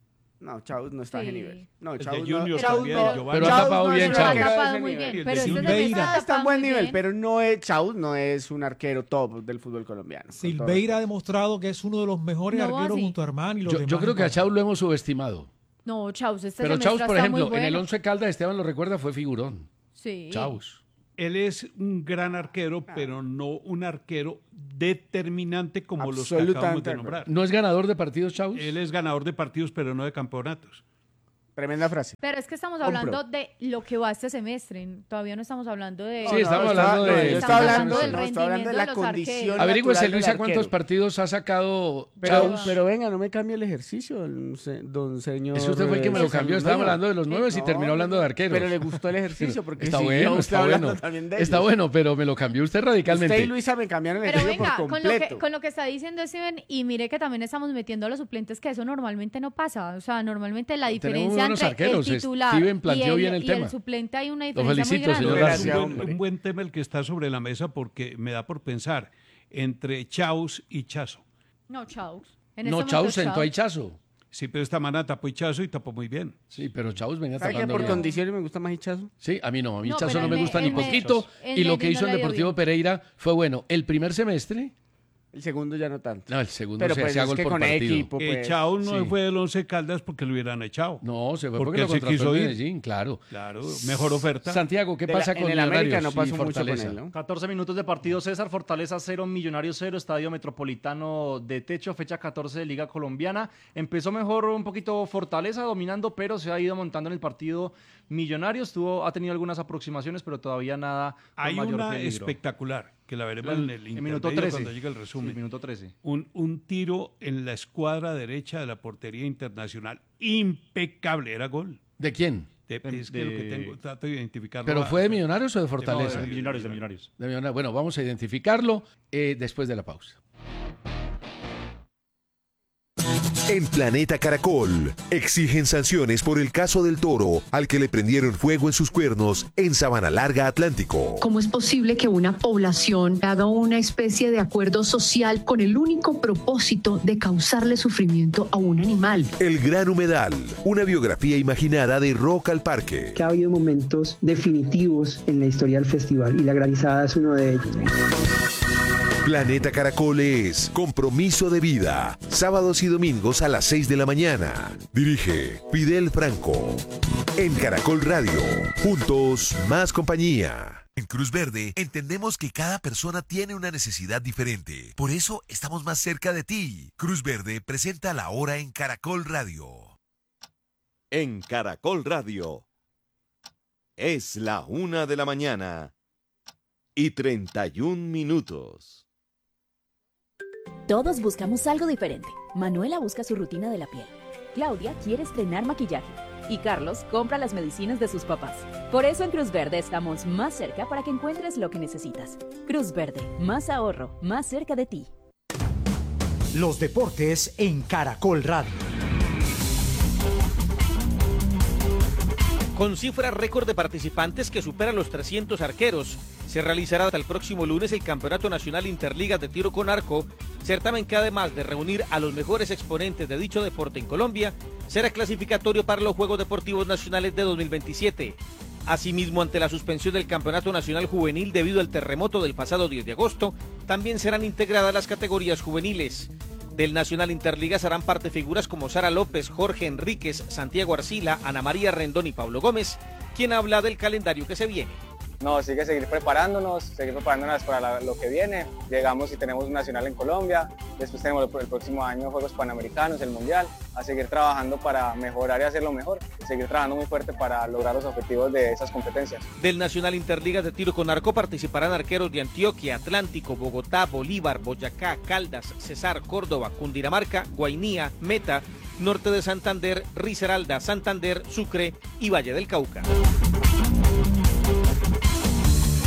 Speaker 9: No, Chaus no está a ese nivel. No,
Speaker 8: El de
Speaker 9: Chaus
Speaker 8: Junior
Speaker 9: Chaus
Speaker 8: también,
Speaker 9: no.
Speaker 8: Giovanni.
Speaker 6: Pero ha tapado bien,
Speaker 7: Pero ha
Speaker 6: Chaus.
Speaker 7: tapado muy bien. Pero este
Speaker 11: Silveira.
Speaker 9: Está en buen nivel, pero no es Chaus, no es un arquero top del fútbol colombiano.
Speaker 11: Silveira ha demostrado que es uno de los mejores
Speaker 7: No,
Speaker 11: arqueros
Speaker 7: así.
Speaker 11: junto a Armani y los
Speaker 6: Yo
Speaker 11: demás.
Speaker 6: creo que a Chaus lo hemos subestimado.
Speaker 7: No, Chaus, este
Speaker 6: Pero
Speaker 7: semestre
Speaker 6: Chaus, por
Speaker 7: está muy
Speaker 6: ejemplo, en el
Speaker 7: bueno.
Speaker 6: 11 Caldas, Esteban lo recuerda, fue figurón.
Speaker 7: Sí.
Speaker 6: Chaus.
Speaker 8: Él es un gran arquero, pero no un arquero determinante como los que acabamos de nombrar.
Speaker 6: ¿No es ganador de partidos, Chaus?
Speaker 8: Él es ganador de partidos, pero no de campeonatos.
Speaker 9: Tremenda frase.
Speaker 7: Pero es que estamos
Speaker 9: Compro.
Speaker 7: hablando de lo que va este semestre. Todavía no estamos hablando de.
Speaker 6: Sí, estamos hablando de.
Speaker 9: yo
Speaker 7: estamos hablando del
Speaker 9: no, estoy hablando de la
Speaker 7: rendimiento de los
Speaker 9: condición.
Speaker 7: arqueros.
Speaker 6: Averígüese,
Speaker 9: natural
Speaker 6: Luisa,
Speaker 9: del
Speaker 6: cuántos
Speaker 9: arquero.
Speaker 6: partidos ha sacado Chaus.
Speaker 9: Pero venga, no me cambie el ejercicio, don señor.
Speaker 6: Es que usted fue el que me lo cambió. Estábamos hablando de los nuevos y terminó hablando de arqueros.
Speaker 9: Pero le gustó el ejercicio porque
Speaker 6: está
Speaker 9: siguió
Speaker 6: bueno,
Speaker 9: usted
Speaker 6: está
Speaker 9: hablando
Speaker 6: bueno.
Speaker 9: también de
Speaker 6: Está
Speaker 9: ellos.
Speaker 6: bueno, pero me lo cambió usted radicalmente.
Speaker 9: Usted y Luisa me cambiaron el
Speaker 7: Pero
Speaker 9: ejercicio
Speaker 7: venga,
Speaker 9: por
Speaker 7: con lo,
Speaker 9: completo.
Speaker 7: con lo que está diciendo Steven, y mire que también estamos metiendo a los suplentes, que eso normalmente no pasa. O sea, normalmente la
Speaker 6: Tenemos
Speaker 7: diferencia
Speaker 6: buenos
Speaker 7: entre
Speaker 6: arqueros.
Speaker 7: el titular
Speaker 6: Steven planteó bien el
Speaker 7: y
Speaker 6: tema.
Speaker 7: el suplente hay una
Speaker 6: Lo
Speaker 7: diferencia
Speaker 6: felicito,
Speaker 7: muy
Speaker 6: señor
Speaker 7: grande.
Speaker 6: García.
Speaker 8: Un buen tema el que está sobre la mesa porque me da por pensar entre Chaus y Chazo.
Speaker 7: No, Chaus. En
Speaker 6: No,
Speaker 7: este
Speaker 6: Chaus
Speaker 7: momento,
Speaker 6: sentó a Hichazo.
Speaker 8: Sí, pero esta semana tapó Chazo y tapó muy bien.
Speaker 6: Sí, pero Chaus venía
Speaker 9: ¿Sabe que
Speaker 6: tapando
Speaker 9: por
Speaker 6: bien.
Speaker 9: condiciones me gusta más Hichazo?
Speaker 6: Sí, a mí no, a mí
Speaker 7: No,
Speaker 6: Hichazo
Speaker 7: pero
Speaker 6: no me
Speaker 7: él
Speaker 6: gusta
Speaker 7: me-
Speaker 6: ni
Speaker 7: él me-
Speaker 6: poquito.
Speaker 7: en
Speaker 6: Y lo
Speaker 7: Medellín
Speaker 6: que hizo
Speaker 7: no
Speaker 6: en
Speaker 7: le dio
Speaker 6: Deportivo
Speaker 7: bien.
Speaker 6: Pereira fue bueno. El primer semestre,
Speaker 9: El segundo ya no tanto.
Speaker 6: no, el segundo
Speaker 9: Pero
Speaker 6: se
Speaker 9: pues
Speaker 6: hacía
Speaker 9: es
Speaker 6: gol
Speaker 9: que
Speaker 6: por
Speaker 9: con
Speaker 6: partido.
Speaker 9: equipo, pues.
Speaker 8: Chaus no
Speaker 6: sí.
Speaker 8: fue del 11 Caldas porque lo hubieran echado.
Speaker 6: No, se fue
Speaker 8: Porque
Speaker 6: porque lo
Speaker 8: él se
Speaker 6: contrató
Speaker 8: quiso
Speaker 6: en
Speaker 8: ir.
Speaker 6: Medellín, claro.
Speaker 8: Claro, mejor oferta.
Speaker 6: Santiago, ¿qué
Speaker 9: De la-
Speaker 6: pasa
Speaker 9: en
Speaker 6: con
Speaker 9: el América
Speaker 6: Millonarios
Speaker 9: no pasó
Speaker 6: y
Speaker 9: mucho con
Speaker 6: Fortaleza?
Speaker 9: él, ¿no?
Speaker 12: 14 minutos de partido, César. Fortaleza 0, Millonarios 0, Estadio Metropolitano de Techo, fecha 14 de Liga Colombiana. Empezó mejor un poquito Fortaleza dominando, pero se ha ido montando en el partido Millonarios. Ha tenido algunas aproximaciones, pero todavía nada con
Speaker 8: Hay
Speaker 12: mayor
Speaker 8: una
Speaker 12: peligro.
Speaker 8: espectacular, que la veremos en el
Speaker 12: minuto
Speaker 8: intermedio
Speaker 12: 13.
Speaker 8: cuando llegue el resumen.
Speaker 12: Sí, minuto 13.
Speaker 8: Un tiro en la escuadra derecha de la portería internacional. Impecable, era gol.
Speaker 6: ¿De quién?
Speaker 8: Es que lo que tengo, trato de identificarlo.
Speaker 6: ¿Pero fue de Millonarios o de Fortaleza?
Speaker 12: De Millonarios, de Millonarios.
Speaker 6: De Millonarios. Bueno, vamos a identificarlo después de la pausa.
Speaker 13: En Planeta Caracol, exigen sanciones por el caso del toro al que le prendieron fuego en sus cuernos en Sabana Larga, Atlántico.
Speaker 14: ¿Cómo es posible que una población haga una especie de acuerdo social con el único propósito de causarle sufrimiento a un animal?
Speaker 13: El Gran Humedal, una biografía imaginada de Rock al Parque.
Speaker 15: Que ha habido momentos definitivos en la historia del festival y la granizada es uno de ellos.
Speaker 13: Planeta Caracol es Compromiso de Vida, sábados y domingos a las 6 de la mañana. Dirige Fidel Franco. En Caracol Radio, juntos más compañía. En Cruz Verde entendemos que cada persona tiene una necesidad diferente. Por eso estamos más cerca de ti. Cruz Verde presenta La Hora en Caracol Radio.
Speaker 16: En Caracol Radio. Es la 1 de la mañana y 31 minutos.
Speaker 17: Todos buscamos algo diferente. Manuela busca su rutina de la piel. Claudia quiere estrenar maquillaje. Y Carlos compra las medicinas de sus papás. Por eso en Cruz Verde estamos más cerca para que encuentres lo que necesitas. Cruz Verde, más ahorro, más cerca de ti.
Speaker 18: Los deportes en Caracol Radio.
Speaker 19: Con cifra récord de participantes que superan los 300 arqueros, se realizará hasta el próximo lunes el Campeonato Nacional Interligas de Tiro con Arco, certamen que además de reunir a los mejores exponentes de dicho deporte en Colombia, será clasificatorio para los Juegos Deportivos Nacionales de 2027. Asimismo, ante la suspensión del Campeonato Nacional Juvenil debido al terremoto del pasado 10 de agosto, también serán integradas las categorías juveniles. Del Nacional Interligas harán parte figuras como Sara López, Jorge Enríquez, Santiago Arcila, Ana María Rendón y Pablo Gómez, quien habla del calendario que se viene.
Speaker 20: No, sí que seguir preparándonos para lo que viene. Llegamos y tenemos un nacional en Colombia, después tenemos el próximo año Juegos Panamericanos, el Mundial, a seguir trabajando para mejorar y hacerlo mejor, seguir trabajando muy fuerte para lograr los objetivos de esas competencias.
Speaker 19: Del Nacional Interligas de Tiro con Arco participarán arqueros de Antioquia, Atlántico, Bogotá, Bolívar, Boyacá, Caldas, Cesar, Córdoba, Cundinamarca, Guainía, Meta, Norte de Santander, Risaralda, Santander, Sucre y Valle del Cauca.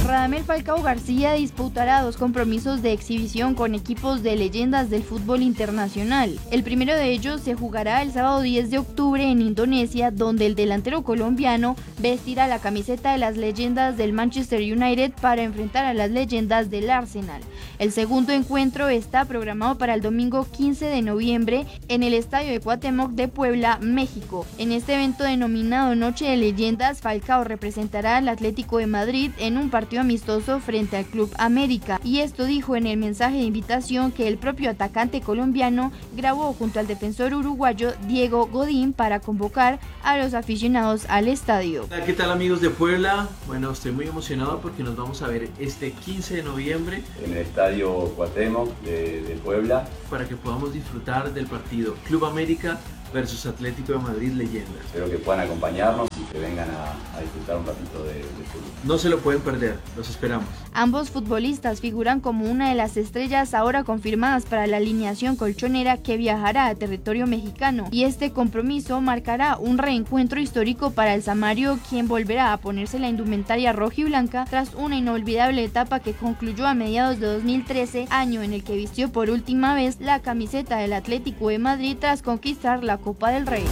Speaker 21: Radamel Falcao García disputará 2 compromisos de exhibición con equipos de leyendas del fútbol internacional. El primero de ellos se jugará el sábado 10 de octubre en Indonesia, donde el delantero colombiano vestirá la camiseta de las leyendas del Manchester United para enfrentar a las leyendas del Arsenal. El segundo encuentro está programado para el domingo 15 de noviembre en el Estadio de Cuauhtémoc de Puebla, México. En este evento denominado Noche de Leyendas, Falcao representará al Atlético de Madrid en un partido amistoso frente al Club América, y esto dijo en el mensaje de invitación que el propio atacante colombiano grabó junto al defensor uruguayo Diego Godín para convocar a los aficionados al estadio.
Speaker 22: Hola, ¿qué tal amigos de Puebla? Bueno, estoy muy emocionado porque nos vamos a ver este 15 de noviembre
Speaker 23: en el Estadio Cuauhtémoc de Puebla,
Speaker 22: para que podamos disfrutar del partido Club América versus Atlético de Madrid Leyendas.
Speaker 23: Espero que puedan acompañarnos y que vengan a disfrutar un ratito de fútbol.
Speaker 22: No se lo pueden perder, los esperamos.
Speaker 21: Ambos futbolistas figuran como una de las estrellas ahora confirmadas para la alineación colchonera que viajará a territorio mexicano, y este compromiso marcará un reencuentro histórico para el Samario, quien volverá a ponerse la indumentaria rojiblanca tras una inolvidable etapa que concluyó a mediados de 2013, año en el que vistió por última vez la camiseta del Atlético de Madrid tras conquistar la Copa del Rey.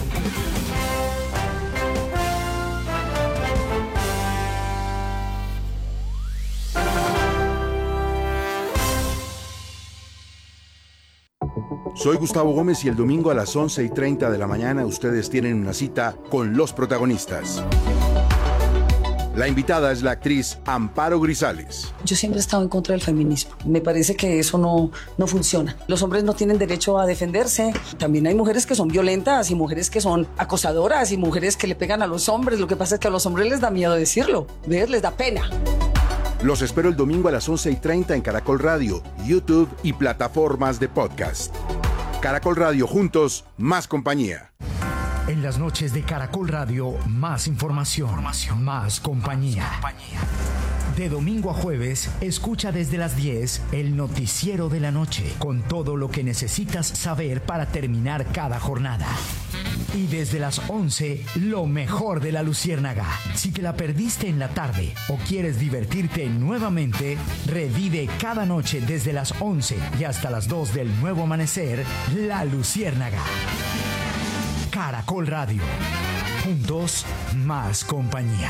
Speaker 24: Soy Gustavo Gómez y el domingo a las 11:30 de la mañana ustedes tienen una cita con los protagonistas. La invitada es la actriz Amparo Grisales.
Speaker 25: Yo siempre he estado en contra del feminismo. Me parece que eso no funciona. Los hombres no tienen derecho a defenderse. También hay mujeres que son violentas y mujeres que son acosadoras y mujeres que le pegan a los hombres. Lo que pasa es que a los hombres les da miedo decirlo. Les da pena.
Speaker 24: Los espero el domingo a las 11:30 en Caracol Radio, YouTube y plataformas de podcast. Caracol Radio, juntos, más compañía.
Speaker 18: En las noches de Caracol Radio, más información, más compañía. De domingo a jueves, escucha desde las 10 el noticiero de la noche, con todo lo que necesitas saber para terminar cada jornada. Y desde las 11, lo mejor de La Luciérnaga. Si te la perdiste en la tarde o quieres divertirte nuevamente, revive cada noche desde las 11 y hasta las 2 del nuevo amanecer, La Luciérnaga. Caracol Radio. Juntos, más compañía.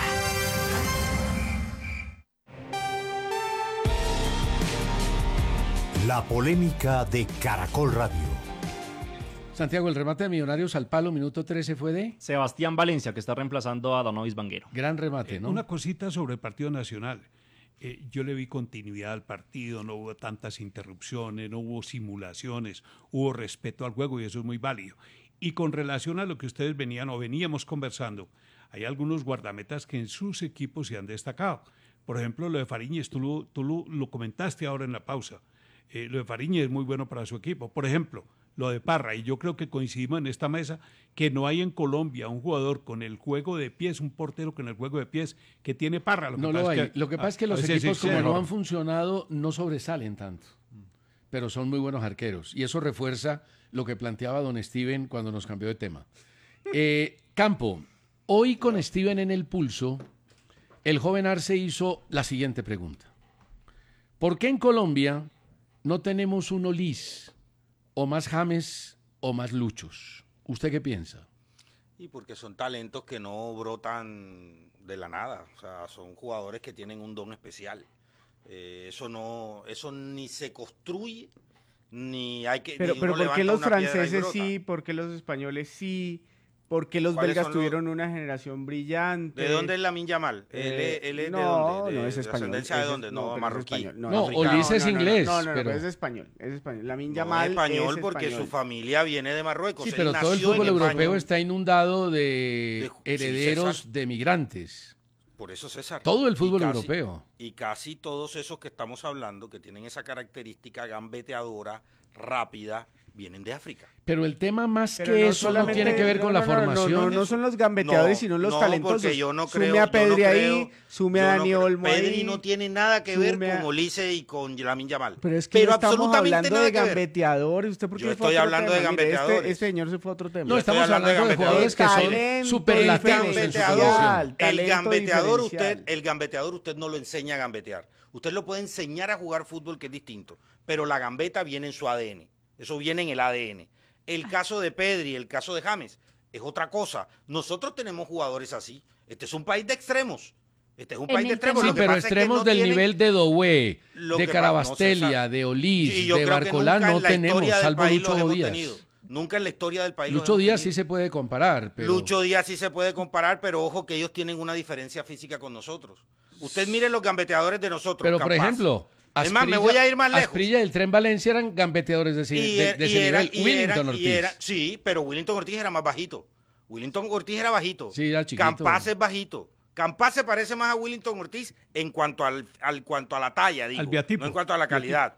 Speaker 5: La polémica de Caracol Radio.
Speaker 6: Santiago, el remate de Millonarios al palo, minuto 13 fue de
Speaker 12: Sebastián Valencia, que está reemplazando a Donovis Vanguero.
Speaker 6: Gran remate, ¿no?
Speaker 8: Una cosita sobre el Partido Nacional. Yo le vi continuidad al partido, no hubo tantas interrupciones, no hubo simulaciones, hubo respeto al juego y eso es muy válido. Y con relación a lo que ustedes veníamos conversando, hay algunos guardametas que en sus equipos se han destacado. Por ejemplo, lo de Fariñez, tú lo comentaste ahora en la pausa. Lo de Fariñez es muy bueno para su equipo. Por ejemplo, lo de Parra, y yo creo que coincidimos en esta mesa, que no hay en Colombia un jugador con el juego de pies, un portero con el juego de pies que tiene Parra.
Speaker 6: Lo que pasa es que los equipos como no han funcionado no sobresalen tanto, pero son muy buenos arqueros, y eso refuerza lo que planteaba don Steven cuando nos cambió de tema. Campo, hoy con Steven en el pulso, el joven Arce hizo la siguiente pregunta. ¿Por qué en Colombia no tenemos un Olís, o más James, o más Luchos? ¿Usted qué piensa?
Speaker 10: Y porque son talentos que no brotan de la nada, o sea, son jugadores que tienen un don especial. Eso ni se construye, ni hay que...
Speaker 9: Pero ¿por qué los franceses sí? ¿Por qué los españoles sí? ¿Por qué los belgas tuvieron una generación brillante?
Speaker 10: ¿De dónde es Lamine Yamal? ¿Él es de dónde?
Speaker 9: No, es español.
Speaker 10: ¿Descendencia de dónde? No, marroquí.
Speaker 6: No, Olís es inglés.
Speaker 9: No, es español. Lamine Yamal
Speaker 10: es español porque su familia viene de Marruecos.
Speaker 6: Sí, pero todo el fútbol europeo está inundado de herederos de migrantes.
Speaker 10: Por eso, César.
Speaker 6: Todo el fútbol europeo.
Speaker 10: Y casi todos esos que estamos hablando, que tienen esa característica gambeteadora, rápida, vienen de África.
Speaker 6: Pero el tema más
Speaker 9: Pero
Speaker 6: que
Speaker 9: no
Speaker 6: eso no
Speaker 9: solamente-
Speaker 6: tiene que ver con la formación.
Speaker 9: No son los gambeteadores, sino los talentosos.
Speaker 10: Porque yo no creo,
Speaker 9: sume a Pedri
Speaker 10: yo no
Speaker 9: ahí,
Speaker 10: creo-
Speaker 9: sume a
Speaker 10: yo no
Speaker 9: Dani
Speaker 10: creo-
Speaker 9: Olmo ahí.
Speaker 10: Pedri no tiene nada que ver
Speaker 9: sume a-
Speaker 10: con Olise y con Lamine Yamal.
Speaker 9: Pero es que no estamos
Speaker 10: absolutamente
Speaker 9: hablando
Speaker 10: nada
Speaker 9: de
Speaker 10: que ver.
Speaker 9: gambeteadores. ¿Usted por qué
Speaker 10: Yo
Speaker 9: fue a
Speaker 10: estoy
Speaker 9: otro
Speaker 10: hablando de
Speaker 9: tema? Mire,
Speaker 10: gambeteadores.
Speaker 9: este señor se fue a otro tema.
Speaker 6: No, estamos hablando de jugadores que son
Speaker 9: Talento
Speaker 6: superlativos en su
Speaker 9: diferencial,
Speaker 6: posición.
Speaker 10: El
Speaker 9: talento
Speaker 10: gambeteador,
Speaker 9: diferencial.
Speaker 10: el gambeteador usted no lo enseña a gambetear. Usted lo puede enseñar a jugar fútbol, que es distinto. Pero la gambeta viene en su ADN. Eso viene en el ADN. El caso de Pedri, el caso de James, es otra cosa. Nosotros tenemos jugadores así. Este es un país de extremos. Este es un país de extremos.
Speaker 6: Sí,
Speaker 10: Lo que
Speaker 6: pero
Speaker 10: pasa es que
Speaker 6: extremos
Speaker 10: no
Speaker 6: del
Speaker 10: tienen-
Speaker 6: nivel de Doué,
Speaker 10: Lo
Speaker 6: de
Speaker 10: que
Speaker 6: Carabastelia,
Speaker 10: no, César.
Speaker 6: de Olís,
Speaker 10: Y yo
Speaker 6: de
Speaker 10: creo que
Speaker 6: Barcolá
Speaker 10: nunca
Speaker 6: no
Speaker 10: en la
Speaker 6: tenemos,
Speaker 10: historia del
Speaker 6: salvo
Speaker 10: país
Speaker 6: Lucho
Speaker 10: los hemos
Speaker 6: Díaz.
Speaker 10: tenido. Nunca en la historia del país los
Speaker 6: Lucho
Speaker 10: hemos
Speaker 6: Díaz
Speaker 10: tenido.
Speaker 6: sí se puede comparar, pero...
Speaker 10: Lucho Díaz sí se puede comparar, pero ojo que ellos tienen una diferencia física con nosotros. Usted mire los gambeteadores de nosotros.
Speaker 6: Pero, por
Speaker 10: Campaz.
Speaker 6: ejemplo...
Speaker 10: Es más, me voy a ir más lejos.
Speaker 6: Asprilla y el Tren Valencia eran gambeteadores de ese nivel. Willington Ortiz.
Speaker 10: Sí, pero Willington Ortiz era más bajito. Willington Ortiz era bajito.
Speaker 6: Sí, era chiquito.
Speaker 10: Campaz es bajito. Campaz se parece más a Willington Ortiz en cuanto cuanto a la talla, digo,
Speaker 8: Al biotipo.
Speaker 10: no en cuanto a la calidad.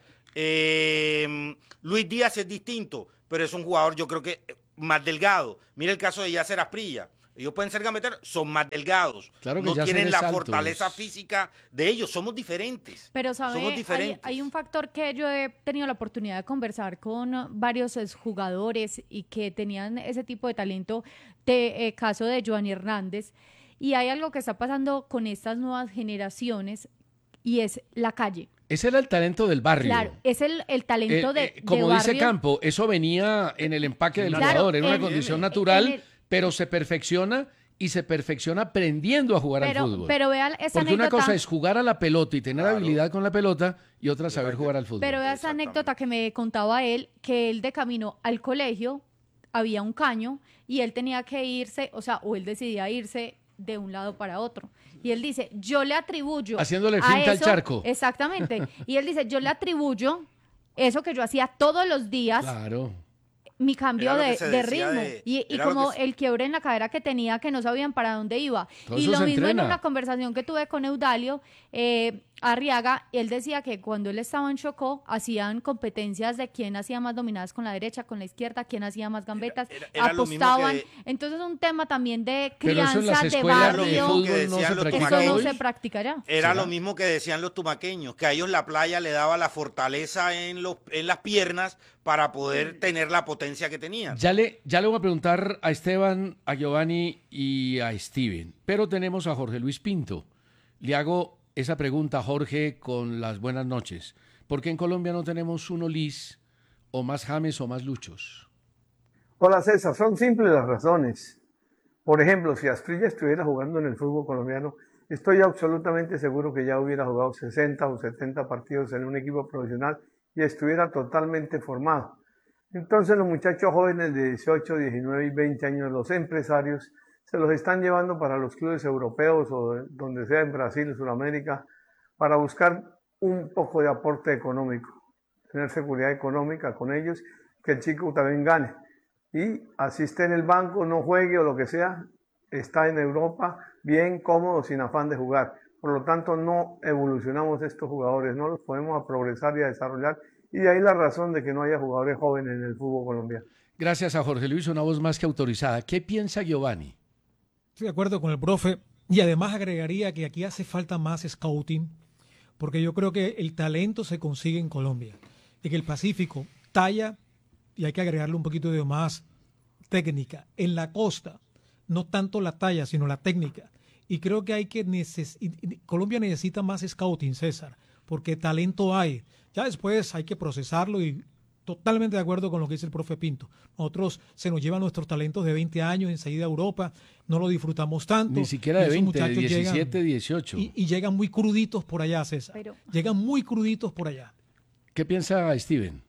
Speaker 10: Luis Díaz es distinto, pero es un jugador, yo creo que más delgado. Mira el caso de Yasser Asprilla. Ellos pueden ser gambeteros, son más delgados.
Speaker 6: Claro que
Speaker 10: no
Speaker 6: Yasser
Speaker 10: tienen
Speaker 6: es
Speaker 10: la
Speaker 6: alto,
Speaker 10: fortaleza física de ellos. Somos diferentes.
Speaker 7: Pero, ¿sabe?
Speaker 10: Somos diferentes.
Speaker 7: Hay un factor que yo he tenido la oportunidad de conversar con varios jugadores y que tenían ese tipo de talento, caso de Giovanni Hernández, y hay algo que está pasando con estas nuevas generaciones y es la calle.
Speaker 6: Ese era el talento del barrio.
Speaker 7: Claro, es el talento de
Speaker 6: como
Speaker 7: de
Speaker 6: dice
Speaker 7: barrio.
Speaker 6: Campo, eso venía en el empaque del
Speaker 7: Claro,
Speaker 6: jugador, en una
Speaker 7: en-
Speaker 6: condición natural,
Speaker 7: en el-
Speaker 6: pero se perfecciona y se perfecciona aprendiendo a jugar al fútbol.
Speaker 7: Pero vea esa
Speaker 6: Porque una
Speaker 7: anécdota.
Speaker 6: cosa es jugar a la pelota y tener habilidad con la pelota y otra saber jugar al fútbol.
Speaker 7: Pero esa anécdota que me contaba él, que él de camino al colegio había un caño y él tenía que irse, o él decidía irse de un lado para otro. Y él dice, yo le atribuyo
Speaker 6: Haciéndole
Speaker 7: a
Speaker 6: finta al
Speaker 7: eso-
Speaker 6: charco.
Speaker 7: Exactamente. Y él dice, yo le atribuyo eso que yo hacía todos los días,
Speaker 6: Claro.
Speaker 7: mi cambio
Speaker 10: Era lo que
Speaker 7: de,
Speaker 10: se
Speaker 7: de
Speaker 10: decía
Speaker 7: ritmo
Speaker 10: de-
Speaker 7: y
Speaker 10: era lo
Speaker 7: como
Speaker 10: que se-
Speaker 7: el quiebre en la cadera que tenía, que no sabían para dónde iba.
Speaker 6: Todo
Speaker 7: Y
Speaker 6: eso
Speaker 7: lo
Speaker 6: se
Speaker 7: mismo
Speaker 6: entrena.
Speaker 7: en una conversación que tuve con Eudalio Arriaga, él decía que cuando él estaba en Chocó hacían competencias de quién hacía más dominadas con la derecha, con la izquierda, quién hacía más gambetas,
Speaker 10: era lo mismo
Speaker 7: apostaban.
Speaker 10: que-
Speaker 7: Entonces un tema también de
Speaker 6: Pero eso en las
Speaker 7: crianza, de
Speaker 6: escuelas de
Speaker 7: barrio,
Speaker 6: fútbol
Speaker 10: que
Speaker 6: no
Speaker 10: decían
Speaker 6: se
Speaker 10: los
Speaker 6: practica
Speaker 7: eso no
Speaker 6: hoy.
Speaker 7: se practica ya.
Speaker 10: Era
Speaker 6: ¿Será?
Speaker 10: lo mismo que decían los tumaqueños, que a ellos la playa le daba la fortaleza en las piernas para poder tener la potencia que tenían.
Speaker 6: Ya le voy a preguntar a Esteban, a Giovanni y a Steven, pero tenemos a Jorge Luis Pinto. Le hago esa pregunta a Jorge con las buenas noches. ¿Por qué en Colombia no tenemos un Olís o más James o más Luchos?
Speaker 1: Hola César, son simples las razones. Por ejemplo, si Asprilla estuviera jugando en el fútbol colombiano, estoy absolutamente seguro que ya hubiera jugado 60 o 70 partidos en un equipo profesional y estuviera totalmente formado. Entonces los muchachos jóvenes de 18, 19 y 20 años, los empresarios, se los están llevando para los clubes europeos o donde sea en Brasil, Sudamérica, para buscar un poco de aporte económico, tener seguridad económica con ellos, que el chico también gane. Y así esté en el banco, no juegue o lo que sea, está en Europa bien cómodo, sin afán de jugar. Por lo tanto, no evolucionamos estos jugadores, no los podemos a progresar y a desarrollar. Y de ahí la razón de que no haya jugadores jóvenes en el fútbol colombiano.
Speaker 6: Gracias a Jorge Luis, una voz más que autorizada. ¿Qué piensa Giovanni?
Speaker 2: Estoy de acuerdo con el profe y además agregaría que aquí hace falta más scouting porque yo creo que el talento se consigue en Colombia y que el Pacífico talla y hay que agregarle un poquito de más técnica. En la costa, no tanto la talla, sino la técnica. Y creo que Colombia necesita más scouting, César, porque talento hay. Ya después hay que procesarlo y totalmente de acuerdo con lo que dice el profe Pinto. Nosotros se nos llevan nuestros talentos de 20 años enseguida a Europa, no lo disfrutamos tanto.
Speaker 6: Ni siquiera de
Speaker 2: esos
Speaker 6: 20, de
Speaker 2: muchachos
Speaker 6: 17,
Speaker 2: llegan,
Speaker 6: 18.
Speaker 2: y llegan muy cruditos por allá, César. Llegan muy cruditos por allá.
Speaker 6: ¿Qué piensa Steven?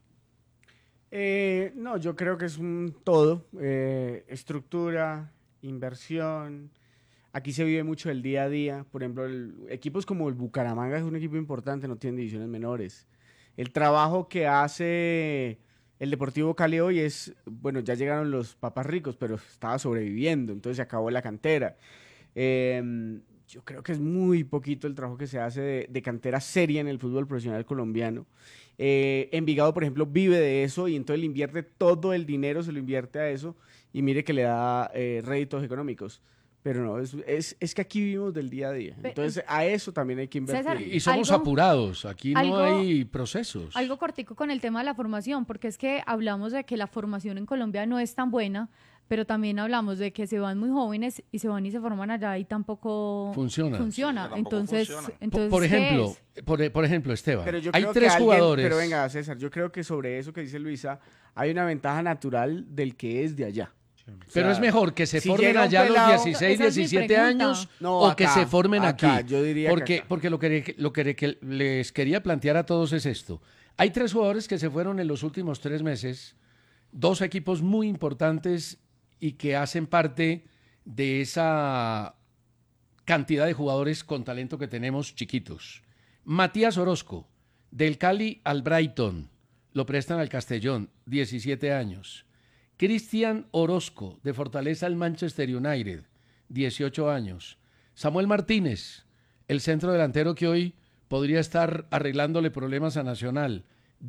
Speaker 9: No, yo creo que es un todo. Estructura, inversión. Aquí se vive mucho el día a día. Por ejemplo, equipos como el Bucaramanga es un equipo importante, no tienen divisiones menores. El trabajo que hace el Deportivo Cali hoy es, bueno, ya llegaron los papas ricos, pero estaba sobreviviendo, entonces se acabó la cantera. Yo creo que es muy poquito el trabajo que se hace de cantera seria en el fútbol profesional colombiano. Envigado, por ejemplo, vive de eso y entonces le invierte todo el dinero, se lo invierte a eso y mire que le da réditos económicos. Pero no, es que aquí vivimos del día a día. Entonces a eso también hay que invertir.
Speaker 7: César,
Speaker 6: Y somos apurados, aquí no hay procesos.
Speaker 7: Algo cortico con el tema de la formación, porque es que hablamos de que la formación en Colombia no es tan buena, pero también hablamos de que se van muy jóvenes y se van y se forman allá y tampoco funciona. Entonces,
Speaker 6: por ejemplo,
Speaker 7: ¿qué es?
Speaker 6: por ejemplo, Esteban,
Speaker 9: Pero yo
Speaker 6: hay
Speaker 9: creo
Speaker 6: tres
Speaker 9: que
Speaker 6: jugadores.
Speaker 9: Pero venga, César, yo creo que sobre eso que dice Luisa, hay una ventaja natural del que es de allá.
Speaker 6: Pero es mejor que se
Speaker 9: si
Speaker 6: formen
Speaker 9: llega un
Speaker 6: allá
Speaker 9: pelado-
Speaker 6: a los 16,
Speaker 7: Esa es mi
Speaker 6: 17
Speaker 7: pregunta.
Speaker 6: años
Speaker 9: No,
Speaker 6: o que
Speaker 9: acá,
Speaker 6: se formen
Speaker 9: acá,
Speaker 6: aquí.
Speaker 9: yo diría que acá.
Speaker 6: Porque lo que les quería plantear a todos es esto. Hay tres jugadores que se fueron en los últimos 3 meses, 2 equipos muy importantes y que hacen parte de esa cantidad de jugadores con talento que tenemos chiquitos. Matías Orozco, del Cali al Brighton, lo prestan al Castellón, 17 años. Cristian Orozco, de Fortaleza al Manchester United, 18 años. Samuel Martínez, el centro delantero que hoy podría estar arreglándole problemas a Nacional,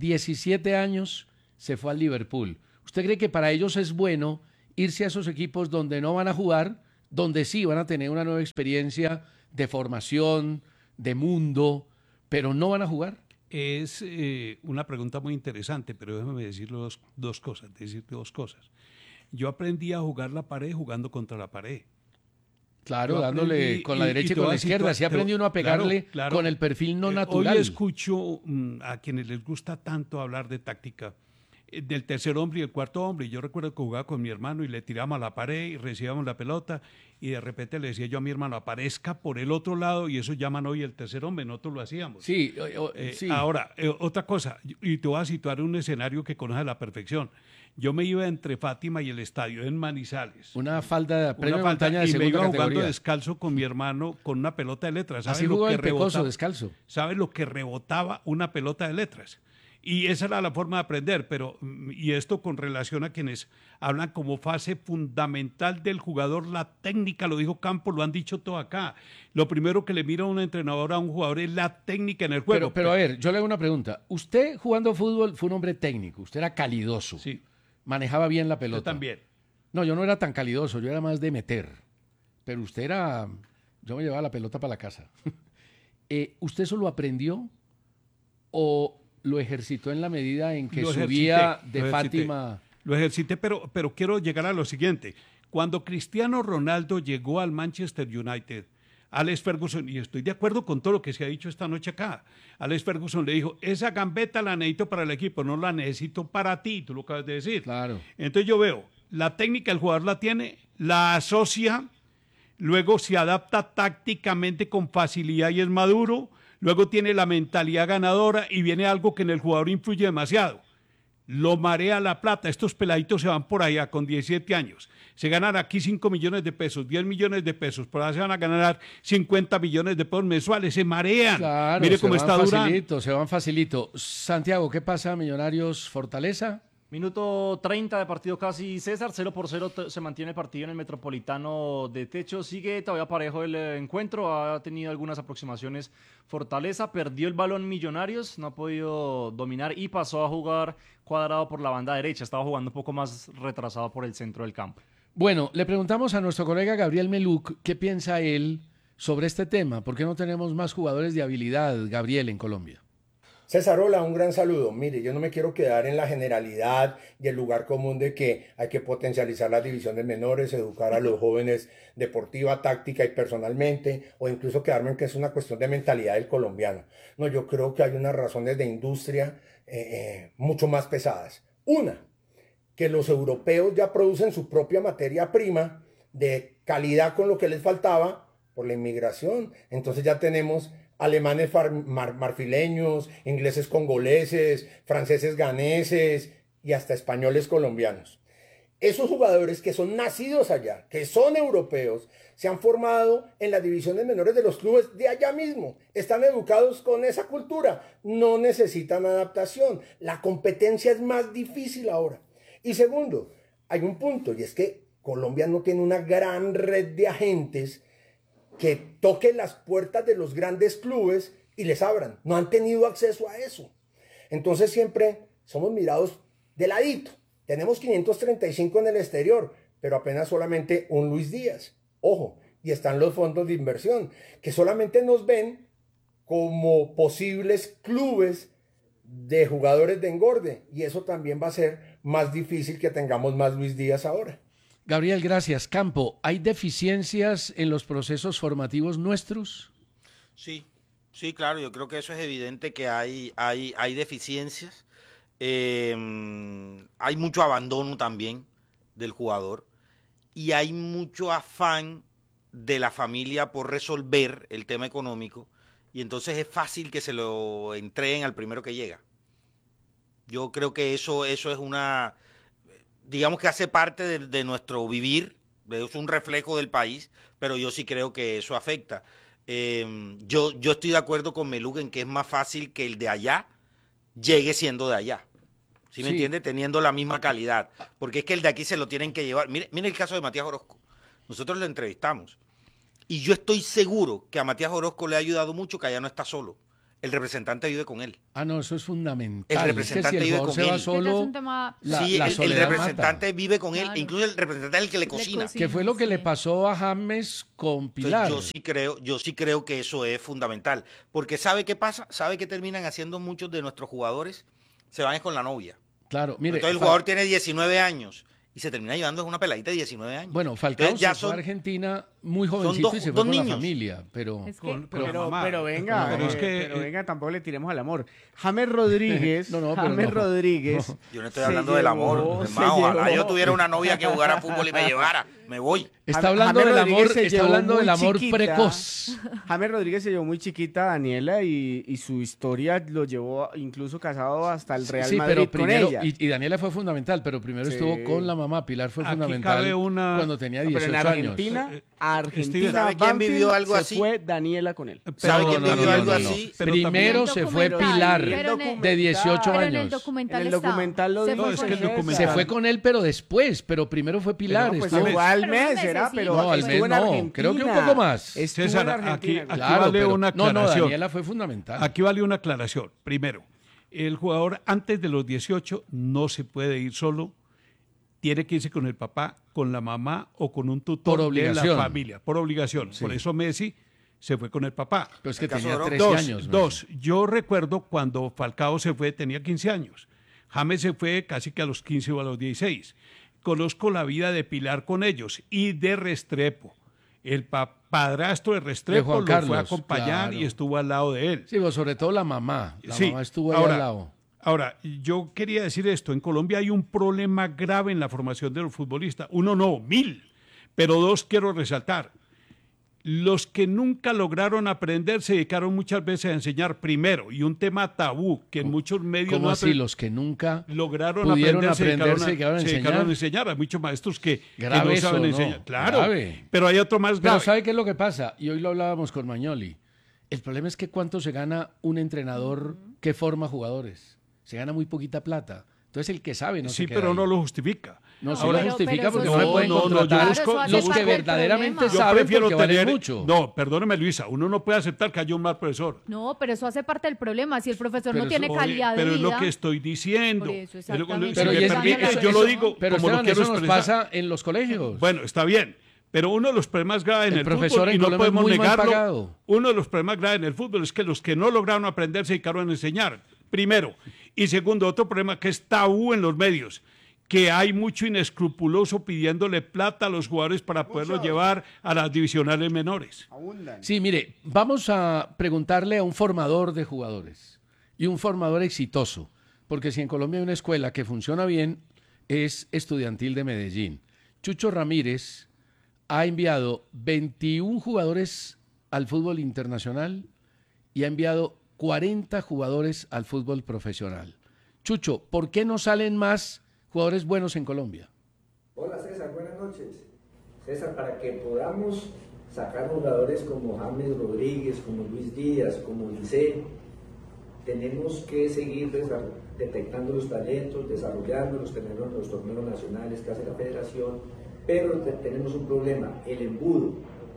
Speaker 6: 17 años, se fue al Liverpool. ¿Usted cree que para ellos es bueno irse a esos equipos donde no van a jugar, donde sí van a tener una nueva experiencia de formación, de mundo, pero no van a jugar?
Speaker 8: Es una pregunta muy interesante, pero déjame decirle dos cosas. Yo aprendí a jugar la pared jugando contra la pared.
Speaker 6: Claro, dándole con la derecha y con la izquierda. Así aprende uno a pegarle con el perfil no natural.
Speaker 8: Hoy escucho a quienes les gusta tanto hablar de táctica, del tercer hombre y el cuarto hombre. Yo recuerdo que jugaba con mi hermano y le tirábamos a la pared y recibíamos la pelota y de repente le decía yo a mi hermano, aparezca por el otro lado, y eso llaman hoy el tercer hombre, nosotros lo hacíamos.
Speaker 6: Sí, sí.
Speaker 8: Ahora, otra cosa, y te voy a situar un escenario que conoces a la perfección. Yo me iba entre Fátima y el estadio en Manizales.
Speaker 6: Una falda premio
Speaker 8: Una
Speaker 6: montaña de
Speaker 8: y me
Speaker 6: segunda
Speaker 8: iba jugando
Speaker 6: categoría.
Speaker 8: descalzo con mi hermano con una pelota de letras.
Speaker 6: Así jugó el Pecoso, descalzo.
Speaker 8: ¿Sabes lo que rebotaba una pelota de letras? Y esa era la forma de aprender, pero, y esto con relación a quienes hablan como fase fundamental del jugador, la técnica, lo dijo Campos, lo han dicho todo acá. Lo primero que le mira a un entrenador a un jugador es la técnica en el juego.
Speaker 6: Pero a ver, yo le hago una pregunta. Usted jugando fútbol fue un hombre técnico, usted era calidoso.
Speaker 8: Sí.
Speaker 6: Manejaba bien la pelota.
Speaker 8: Yo también.
Speaker 6: No, yo no era tan calidoso, yo era más de meter. Pero usted era... Yo me llevaba la pelota para la casa. ¿Usted eso lo aprendió o lo ejercitó en la medida en que subía de Fátima?
Speaker 8: Lo ejercité, pero quiero llegar a lo siguiente. Cuando Cristiano Ronaldo llegó al Manchester United, Alex Ferguson, y estoy de acuerdo con todo lo que se ha dicho esta noche acá, Alex Ferguson le dijo, esa gambeta la necesito para el equipo, no la necesito para ti, tú lo acabas de decir.
Speaker 6: Claro.
Speaker 8: Entonces yo veo, la técnica el jugador la tiene, la asocia, luego se adapta tácticamente con facilidad y es maduro, luego tiene la mentalidad ganadora y viene algo que en el jugador influye demasiado. Lo marea la plata. Estos peladitos se van por allá con 17 años. Se ganan aquí 5 millones de pesos, 10 millones de pesos. Por allá se van a ganar 50 millones de pesos mensuales. Se marean.
Speaker 6: Claro,
Speaker 8: mire cómo está Durán.
Speaker 6: Se van facilito. Santiago, ¿qué pasa? Millonarios Fortaleza.
Speaker 12: Minuto 30 de partido casi, César, 0-0 se mantiene el partido en el Metropolitano de Techo, sigue todavía parejo el encuentro, ha tenido algunas aproximaciones Fortaleza, perdió el balón Millonarios, no ha podido dominar y pasó a jugar cuadrado por la banda derecha, estaba jugando un poco más retrasado por el centro del campo.
Speaker 6: Bueno, le preguntamos a nuestro colega Gabriel Meluc qué piensa él sobre este tema, ¿por qué no tenemos más jugadores de habilidad, Gabriel, en Colombia?
Speaker 3: César, hola, un gran saludo. Mire, yo no me quiero quedar en la generalidad y el lugar común de que hay que potencializar las divisiones menores, educar a los jóvenes deportiva, táctica y personalmente, o incluso quedarme en que es una cuestión de mentalidad del colombiano. No, yo creo que hay unas razones de industria mucho más pesadas. Una, que los europeos ya producen su propia materia prima de calidad con lo que les faltaba por la inmigración. Entonces ya tenemos alemanes marfileños, ingleses congoleses, franceses ganeses y hasta españoles colombianos. Esos jugadores que son nacidos allá, que son europeos, se han formado en las divisiones menores de los clubes de allá mismo. Están educados con esa cultura, no necesitan adaptación. La competencia es más difícil ahora. Y segundo, hay un punto y es que Colombia no tiene una gran red de agentes que toquen las puertas de los grandes clubes y les abran. No han tenido acceso a eso. Entonces siempre somos mirados de ladito. Tenemos 535 en el exterior, pero apenas solamente un Luis Díaz. Ojo, y están los fondos de inversión, que solamente nos ven como posibles clubes de jugadores de engorde. Y eso también va a ser más difícil que tengamos más Luis Díaz ahora.
Speaker 6: Gabriel, gracias. Campo, ¿hay deficiencias en los procesos formativos nuestros?
Speaker 10: Sí, sí, claro, yo creo que eso es evidente que hay deficiencias. Hay mucho abandono también del jugador y hay mucho afán de la familia por resolver el tema económico y entonces es fácil que se lo entreguen al primero que llega. Yo creo que eso es una, digamos que hace parte de nuestro vivir, es un reflejo del país, pero yo sí creo que eso afecta. Yo estoy de acuerdo con Melú en que es más fácil que el de allá llegue siendo de allá. ¿Sí me entiende? Teniendo la misma calidad. Porque es que el de aquí se lo tienen que llevar. Mire el caso de Matías Orozco. Nosotros lo entrevistamos. Y yo estoy seguro que a Matías Orozco le ha ayudado mucho que allá no está solo. El representante vive con él.
Speaker 6: Ah, no, eso es fundamental.
Speaker 10: El representante
Speaker 6: es que si el
Speaker 10: vive con
Speaker 6: se va
Speaker 10: él.
Speaker 6: solo,
Speaker 10: sí, el representante
Speaker 6: mata.
Speaker 10: Vive con él. Incluso el representante es el que le cocina.
Speaker 6: Que fue lo que le pasó a James con Pilar.
Speaker 10: Entonces, yo sí creo que eso es fundamental. Porque ¿sabe qué pasa? ¿Sabe qué terminan haciendo muchos de nuestros jugadores? Se van con la novia.
Speaker 6: Claro, mire.
Speaker 10: Entonces el jugador tiene 19 años y se termina llevando a una peladita de 19 años.
Speaker 6: Bueno, Falcao se fue a Argentina muy jovencito y se fue con la familia, pero...
Speaker 9: Pero venga, tampoco le tiremos al amor. James Rodríguez, Rodríguez...
Speaker 10: Yo no estoy hablando del amor. Ojalá yo tuviera una novia que jugara fútbol y me llevara. Me voy.
Speaker 6: Está hablando del amor precoz.
Speaker 9: James Rodríguez se llevó muy chiquita a Daniela y su historia lo llevó incluso casado hasta el Real Madrid
Speaker 6: pero primero,
Speaker 9: con ella.
Speaker 6: Y Daniela fue fundamental, pero primero estuvo con la mamá. Pilar fue fundamental cuando tenía 18 años.
Speaker 9: Argentina,
Speaker 10: ¿sabe quién vivió algo así?
Speaker 9: Fue Daniela con él.
Speaker 10: ¿Sabe quién vivió algo así?
Speaker 6: Primero se fue Pilar, de 18 años.
Speaker 7: En el documental,
Speaker 9: lo dijo.
Speaker 8: No, es que el documental...
Speaker 6: Se fue con él, pero después. Pero primero fue Pilar.
Speaker 9: Pues se fue al mes, pero
Speaker 6: no, al mes no. Creo que un poco más.
Speaker 8: César, aquí vale una aclaración.
Speaker 6: No, Daniela fue fundamental.
Speaker 8: Aquí vale una aclaración. Primero, el jugador antes de los 18 no se puede ir solo. Tiene que irse con el papá, con la mamá o con un tutor de la familia, por obligación. Sí. Por eso Messi se fue con el papá.
Speaker 6: Pero es que tenía 13 años.
Speaker 8: Yo recuerdo cuando Falcao se fue, tenía 15 años. James se fue casi que a los 15 o a los 16. Conozco la vida de Pilar con ellos y de Restrepo. El padrastro de Restrepo lo fue a acompañar y estuvo al lado de él.
Speaker 6: Sí, pues sobre todo la mamá. La mamá estuvo ahí al lado.
Speaker 8: Ahora, yo quería decir esto, en Colombia hay un problema grave en la formación de los futbolistas. Uno no, 1000, pero dos quiero resaltar. Los que nunca lograron aprender se dedicaron muchas veces a enseñar primero, y un tema tabú que en muchos medios...
Speaker 6: ¿Cómo así? Los que nunca
Speaker 8: lograron
Speaker 6: pudieron
Speaker 8: aprender
Speaker 6: se dedicaron a enseñar.
Speaker 8: Hay muchos maestros que
Speaker 6: no
Speaker 8: saben enseñar. Claro,
Speaker 6: grave.
Speaker 8: Pero hay otro más grave.
Speaker 6: Pero ¿sabe qué es lo que pasa? Y hoy lo hablábamos con Magnoli. El problema es que ¿cuánto se gana un entrenador que forma jugadores? Se gana muy poquita plata. Entonces el que sabe no se queda
Speaker 8: pero
Speaker 6: ahí.
Speaker 8: no lo justifica.
Speaker 6: No, sí lo justifica porque no se pueden contratar los que verdaderamente saben porque valen mucho.
Speaker 8: No, perdóneme Luisa, uno no puede aceptar que haya un mal profesor.
Speaker 7: No, pero eso hace parte del problema. Si el profesor no tiene calidad de vida.
Speaker 8: Pero es lo que estoy diciendo.
Speaker 7: Por eso, exactamente.
Speaker 8: Si me permite, yo lo digo
Speaker 6: pero
Speaker 8: como lo quiero
Speaker 6: expresar. Eso nos pasa en los colegios.
Speaker 8: Bueno, está bien. Pero uno de los problemas graves en el
Speaker 6: profesor
Speaker 8: fútbol, y no podemos
Speaker 6: negarlo,
Speaker 8: uno de los problemas graves en el fútbol es que los que no lograron aprender se dedicaron a enseñar, primero. Y segundo, otro problema que es tabú en los medios, que hay mucho inescrupuloso pidiéndole plata a los jugadores para poderlos llevar a las divisionales menores.
Speaker 6: Sí, mire, vamos a preguntarle a un formador de jugadores y un formador exitoso, porque si en Colombia hay una escuela que funciona bien, es Estudiantil de Medellín. Chucho Ramírez ha enviado 21 jugadores al fútbol internacional y ha enviado 40 jugadores al fútbol profesional. Chucho, ¿por qué no salen más jugadores buenos en Colombia?
Speaker 4: Hola César, buenas noches. César, para que podamos sacar jugadores como James Rodríguez, como Luis Díaz, como Licey, tenemos que seguir detectando los talentos, desarrollándolos, tenerlos en los torneos nacionales que hace la federación. Pero tenemos un problema, el embudo.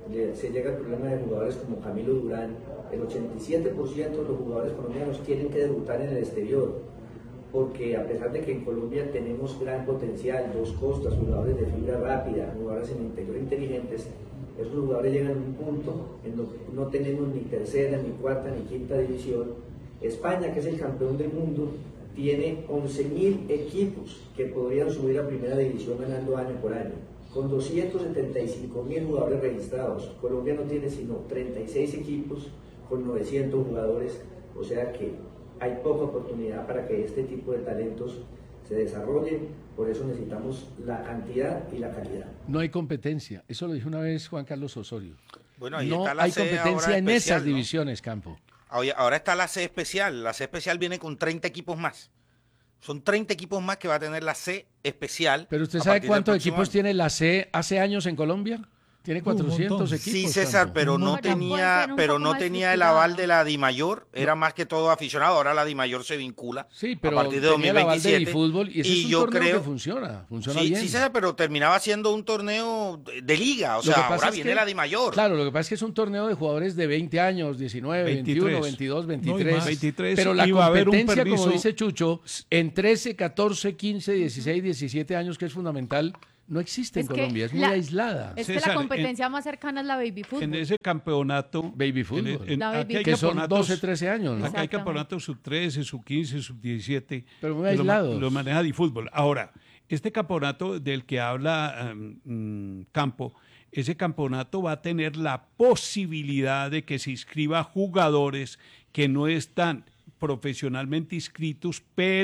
Speaker 4: se llega al problema de jugadores como Camilo Durán. El 87% de los jugadores colombianos tienen que debutar en el exterior, porque a pesar de que en Colombia tenemos gran potencial, dos costas, jugadores de fibra rápida, jugadores en el interior inteligentes, esos jugadores llegan a un punto en donde no tenemos ni tercera, ni cuarta, ni quinta división. España, que es el campeón del mundo, tiene 11.000 equipos que podrían subir a primera división ganando año por año, con 275.000 jugadores registrados. Colombia no tiene sino 36 equipos con 900 jugadores, o sea que hay poca oportunidad para que este tipo de talentos se desarrollen, por eso necesitamos la cantidad y la calidad.
Speaker 6: No hay competencia, eso lo dijo una vez Juan Carlos Osorio.
Speaker 10: Bueno, ahí
Speaker 6: no
Speaker 10: está la
Speaker 6: hay
Speaker 10: C
Speaker 6: competencia
Speaker 10: ahora
Speaker 6: en
Speaker 10: especial,
Speaker 6: esas
Speaker 10: ¿no?
Speaker 6: divisiones, Campo.
Speaker 10: Ahora está la C especial. La C especial viene con 30 equipos más. Son 30 equipos más que va a tener la C especial.
Speaker 6: Pero usted
Speaker 10: a
Speaker 6: sabe
Speaker 10: partir del
Speaker 6: cuántos
Speaker 10: próximo
Speaker 6: equipos
Speaker 10: año.
Speaker 6: tiene la C hace años en Colombia. Tiene 400 equipos.
Speaker 10: Sí, César,
Speaker 6: Campo.
Speaker 10: pero no tenía el aval de la DIMAYOR. Era más que todo aficionado. Ahora la DIMAYOR se vincula
Speaker 6: Sí, pero
Speaker 10: a partir de
Speaker 6: tenía el aval de
Speaker 10: 2027.
Speaker 6: Bifútbol y ese es un
Speaker 10: yo
Speaker 6: torneo
Speaker 10: creo
Speaker 6: que funciona
Speaker 10: sí,
Speaker 6: bien.
Speaker 10: sí, César, pero terminaba siendo un torneo de liga. O
Speaker 6: Lo que
Speaker 10: sea,
Speaker 6: pasa
Speaker 10: ahora
Speaker 6: es
Speaker 10: viene
Speaker 6: que-
Speaker 10: la DIMAYOR.
Speaker 6: Claro, lo que pasa es que es un torneo de jugadores de 20 años, 19, 21, 22, 23.
Speaker 8: No, y más. 23,
Speaker 6: pero la
Speaker 8: y va a haber un
Speaker 6: competencia, como
Speaker 8: permiso.
Speaker 6: dice Chucho, en 13, 14, 15, 16, 17 años, que es fundamental, no existe en
Speaker 7: que
Speaker 6: Colombia, es muy aislada.
Speaker 7: Es que
Speaker 8: César,
Speaker 7: la competencia más cercana es la baby
Speaker 8: En
Speaker 7: fútbol.
Speaker 8: ese campeonato...
Speaker 6: Baby fútbol.
Speaker 7: La baby
Speaker 8: aquí hay
Speaker 6: que son
Speaker 8: campeonatos-
Speaker 6: 12, 13 años, ¿no?
Speaker 8: Acá hay campeonatos sub-13, sub-15, sub-17.
Speaker 6: Pero muy
Speaker 8: que
Speaker 6: aislados.
Speaker 8: Lo maneja DiFútbol. Ahora, este campeonato del que habla Campo, ese campeonato va a tener la posibilidad de que se inscriba jugadores que no están profesionalmente inscritos,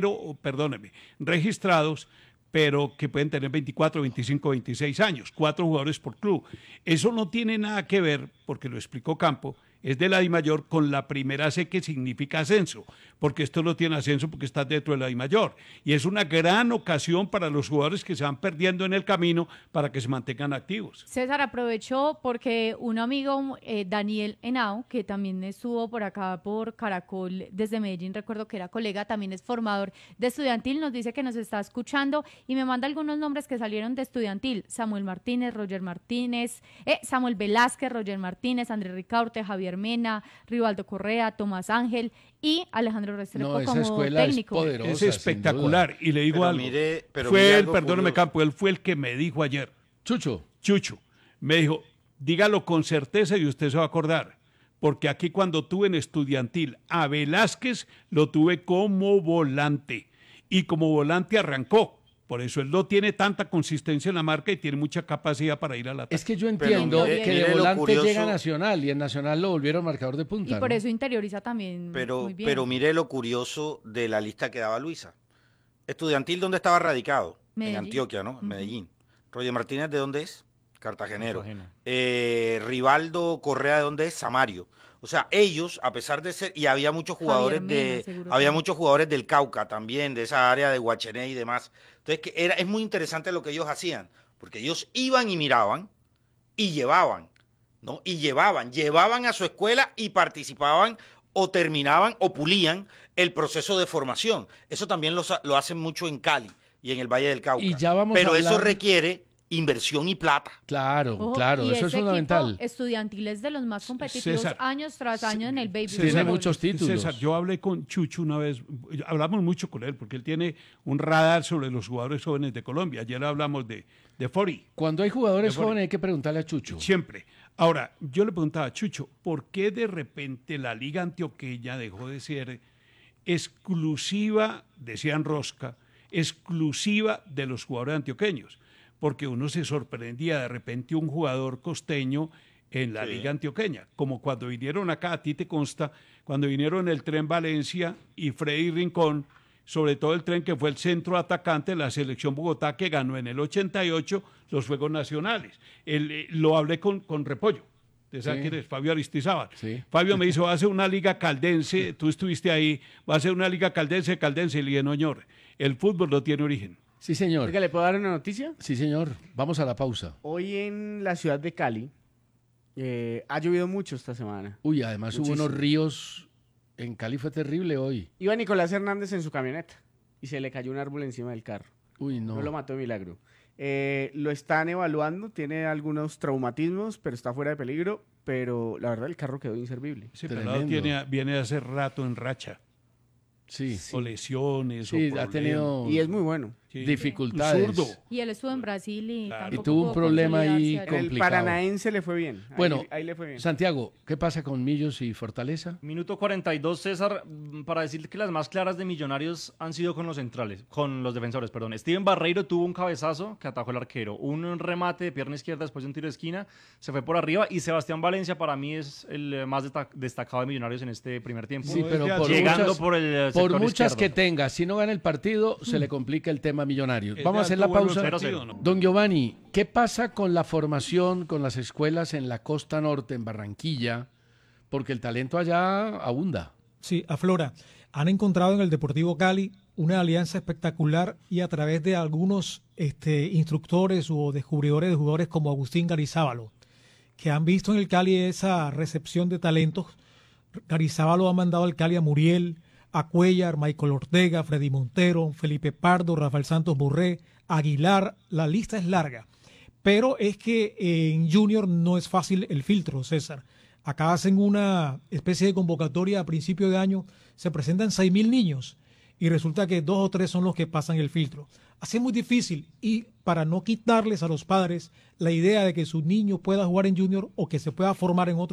Speaker 8: registrados, pero que pueden tener 24, 25, 26 años, 4 jugadores por club. Eso no tiene nada que ver, porque lo explicó Campo, es de la DIMAYOR con la primera C, que significa ascenso, porque esto no tiene ascenso porque está dentro de la DIMAYOR. Y es una gran ocasión para los jugadores que se van perdiendo en el camino para que se mantengan activos.
Speaker 7: César aprovechó porque un amigo, Daniel Henao, que también estuvo por acá por Caracol desde Medellín, recuerdo que era colega, también es formador de Estudiantil, nos dice que nos está escuchando y me manda algunos nombres que salieron de Estudiantil: Samuel Martínez, Roger Martínez, Samuel Velázquez, Roger Martínez, Andrés Ricaurte, Javier Mena, Rivaldo Correa, Tomás Ángel y Alejandro Restrepo
Speaker 6: esa
Speaker 7: como
Speaker 6: escuela
Speaker 7: técnico.
Speaker 6: es poderosa.
Speaker 8: Es espectacular. Y le digo
Speaker 10: Pero
Speaker 8: algo.
Speaker 10: mire
Speaker 8: fue él,
Speaker 10: algo
Speaker 8: perdóneme
Speaker 10: curioso.
Speaker 8: Campo, él fue el que me dijo ayer.
Speaker 6: Chucho,
Speaker 8: me dijo, dígalo con certeza y usted se va a acordar. Porque aquí cuando tuve en Estudiantil a Velázquez, lo tuve como volante. Y como volante arrancó. Por eso él no tiene tanta consistencia en la marca y tiene mucha capacidad para ir al ataque.
Speaker 6: es que yo entiendo
Speaker 10: mire-
Speaker 6: que
Speaker 10: mire
Speaker 6: de
Speaker 10: lo
Speaker 6: volante
Speaker 10: curioso.
Speaker 6: llega a Nacional y en Nacional lo volvieron marcador de punta.
Speaker 7: Y por
Speaker 6: ¿no?
Speaker 7: eso interioriza también muy bien.
Speaker 10: Pero mire lo curioso de la lista que daba Luisa. Estudiantil, ¿dónde estaba radicado?
Speaker 7: Medellín.
Speaker 10: En Antioquia, ¿no? Medellín. Roger Martínez, ¿de dónde es? Cartagenero.
Speaker 12: Cartagena.
Speaker 10: Rivaldo Correa, ¿de dónde es? Samario. O sea, ellos, a pesar de ser, y había muchos jugadores
Speaker 7: Mena, seguro
Speaker 10: había
Speaker 7: también.
Speaker 10: muchos jugadores del Cauca también, de esa área de Guachené y demás. Entonces, es muy interesante lo que ellos hacían, porque ellos iban y miraban y llevaban, ¿no? Y llevaban a su escuela y participaban o terminaban o pulían el proceso de formación. Eso también lo hacen mucho en Cali y en el Valle del Cauca.
Speaker 6: Y ya vamos a
Speaker 10: Pero eso
Speaker 6: hablar-
Speaker 10: requiere inversión y plata.
Speaker 6: Claro,
Speaker 7: Ojo,
Speaker 6: claro,
Speaker 7: y
Speaker 6: eso es
Speaker 7: ese
Speaker 6: fundamental.
Speaker 7: equipo estudiantil es de los más competitivos
Speaker 8: César,
Speaker 7: años tras año en el baby
Speaker 6: Tiene
Speaker 7: fútbol.
Speaker 6: muchos títulos.
Speaker 8: César, yo hablé con Chucho una vez, hablamos mucho con él, porque él tiene un radar sobre los jugadores jóvenes de Colombia. Ayer hablamos de Fori.
Speaker 6: Cuando hay jugadores jóvenes hay que preguntarle a Chucho.
Speaker 8: Siempre. Ahora, yo le preguntaba a Chucho, ¿por qué de repente la Liga Antioqueña dejó de ser exclusiva, decían Rosca, exclusiva de los jugadores antioqueños? Porque uno se sorprendía de repente un jugador costeño en la Liga Antioqueña, como cuando vinieron acá, a ti te consta, cuando vinieron el Tren Valencia y Freddy Rincón, sobre todo el Tren que fue el centro atacante de la selección Bogotá que ganó en el 88 los Juegos Nacionales. Lo hablé con Repollo. ¿Usted sabe
Speaker 6: Sí.
Speaker 8: quién es? Fabio Aristizábal.
Speaker 6: Sí.
Speaker 8: Fabio me dijo, va a ser una liga caldense, tú estuviste ahí, va a ser una liga caldense, y le dije, no, señor, el fútbol no tiene origen.
Speaker 6: Sí, señor.
Speaker 9: Oiga, ¿le puedo dar una noticia?
Speaker 6: Sí, señor. Vamos a la pausa.
Speaker 9: Hoy en la ciudad de Cali ha llovido mucho esta semana.
Speaker 6: Uy, además hubo
Speaker 9: Muchísimo.
Speaker 6: unos ríos. En Cali fue terrible hoy.
Speaker 9: Iba Nicolás Hernández en su camioneta y se le cayó un árbol encima del carro.
Speaker 6: Uy, no.
Speaker 9: No lo mató de milagro. Lo están evaluando, tiene algunos traumatismos, pero está fuera de peligro. Pero la verdad el carro quedó inservible.
Speaker 8: Ese pelado viene hace rato en racha.
Speaker 6: Sí.
Speaker 8: O lesiones,
Speaker 6: sí,
Speaker 8: o problemas.
Speaker 6: Ha tenido
Speaker 9: y es muy bueno.
Speaker 8: Sí.
Speaker 6: Dificultades.
Speaker 8: Zurdo.
Speaker 7: Y él estuvo en Brasil y
Speaker 6: Y tuvo un problema ahí
Speaker 9: En el
Speaker 6: complicado.
Speaker 9: Paranaense le fue bien.
Speaker 6: Bueno,
Speaker 9: ahí le fue bien.
Speaker 6: Santiago, ¿qué pasa con Millos y Fortaleza?
Speaker 12: Minuto 42, César, para decir que las más claras de Millonarios han sido con los centrales, con los defensores, perdón. Steven Barreiro tuvo un cabezazo que atajó el arquero, un remate de pierna izquierda después de un tiro de esquina, se fue por arriba, y Sebastián Valencia para mí es el más destacado de Millonarios en este primer tiempo.
Speaker 6: Sí, pero
Speaker 12: llegando por el sector
Speaker 6: por muchas
Speaker 12: izquierdo.
Speaker 6: que tenga, si no gana el partido, se le complica el tema Millonarios. Vamos a hacer la
Speaker 8: Tuvo
Speaker 6: pausa.
Speaker 8: buenos partidos, ¿no?
Speaker 6: Don Giovanni, ¿qué pasa con la formación, con las escuelas en la costa norte, en Barranquilla? Porque el talento allá abunda.
Speaker 2: Sí, aflora. Han encontrado en el Deportivo Cali una alianza espectacular y a través de algunos instructores o descubridores de jugadores como Agustín Garizábalo, que han visto en el Cali esa recepción de talentos. Garizábalo ha mandado al Cali a Muriel, a Cuellar, Michael Ortega, Freddy Montero, Felipe Pardo, Rafael Santos Borré, Aguilar, la lista es larga. Pero es que en Junior no es fácil el filtro, César. Acá hacen una especie de convocatoria a principio de año, se presentan 6.000 niños y resulta que 2 o 3 son los que pasan el filtro. Así es muy difícil, y para no quitarles a los padres la idea de que su niño pueda jugar en Junior o que se pueda formar en otro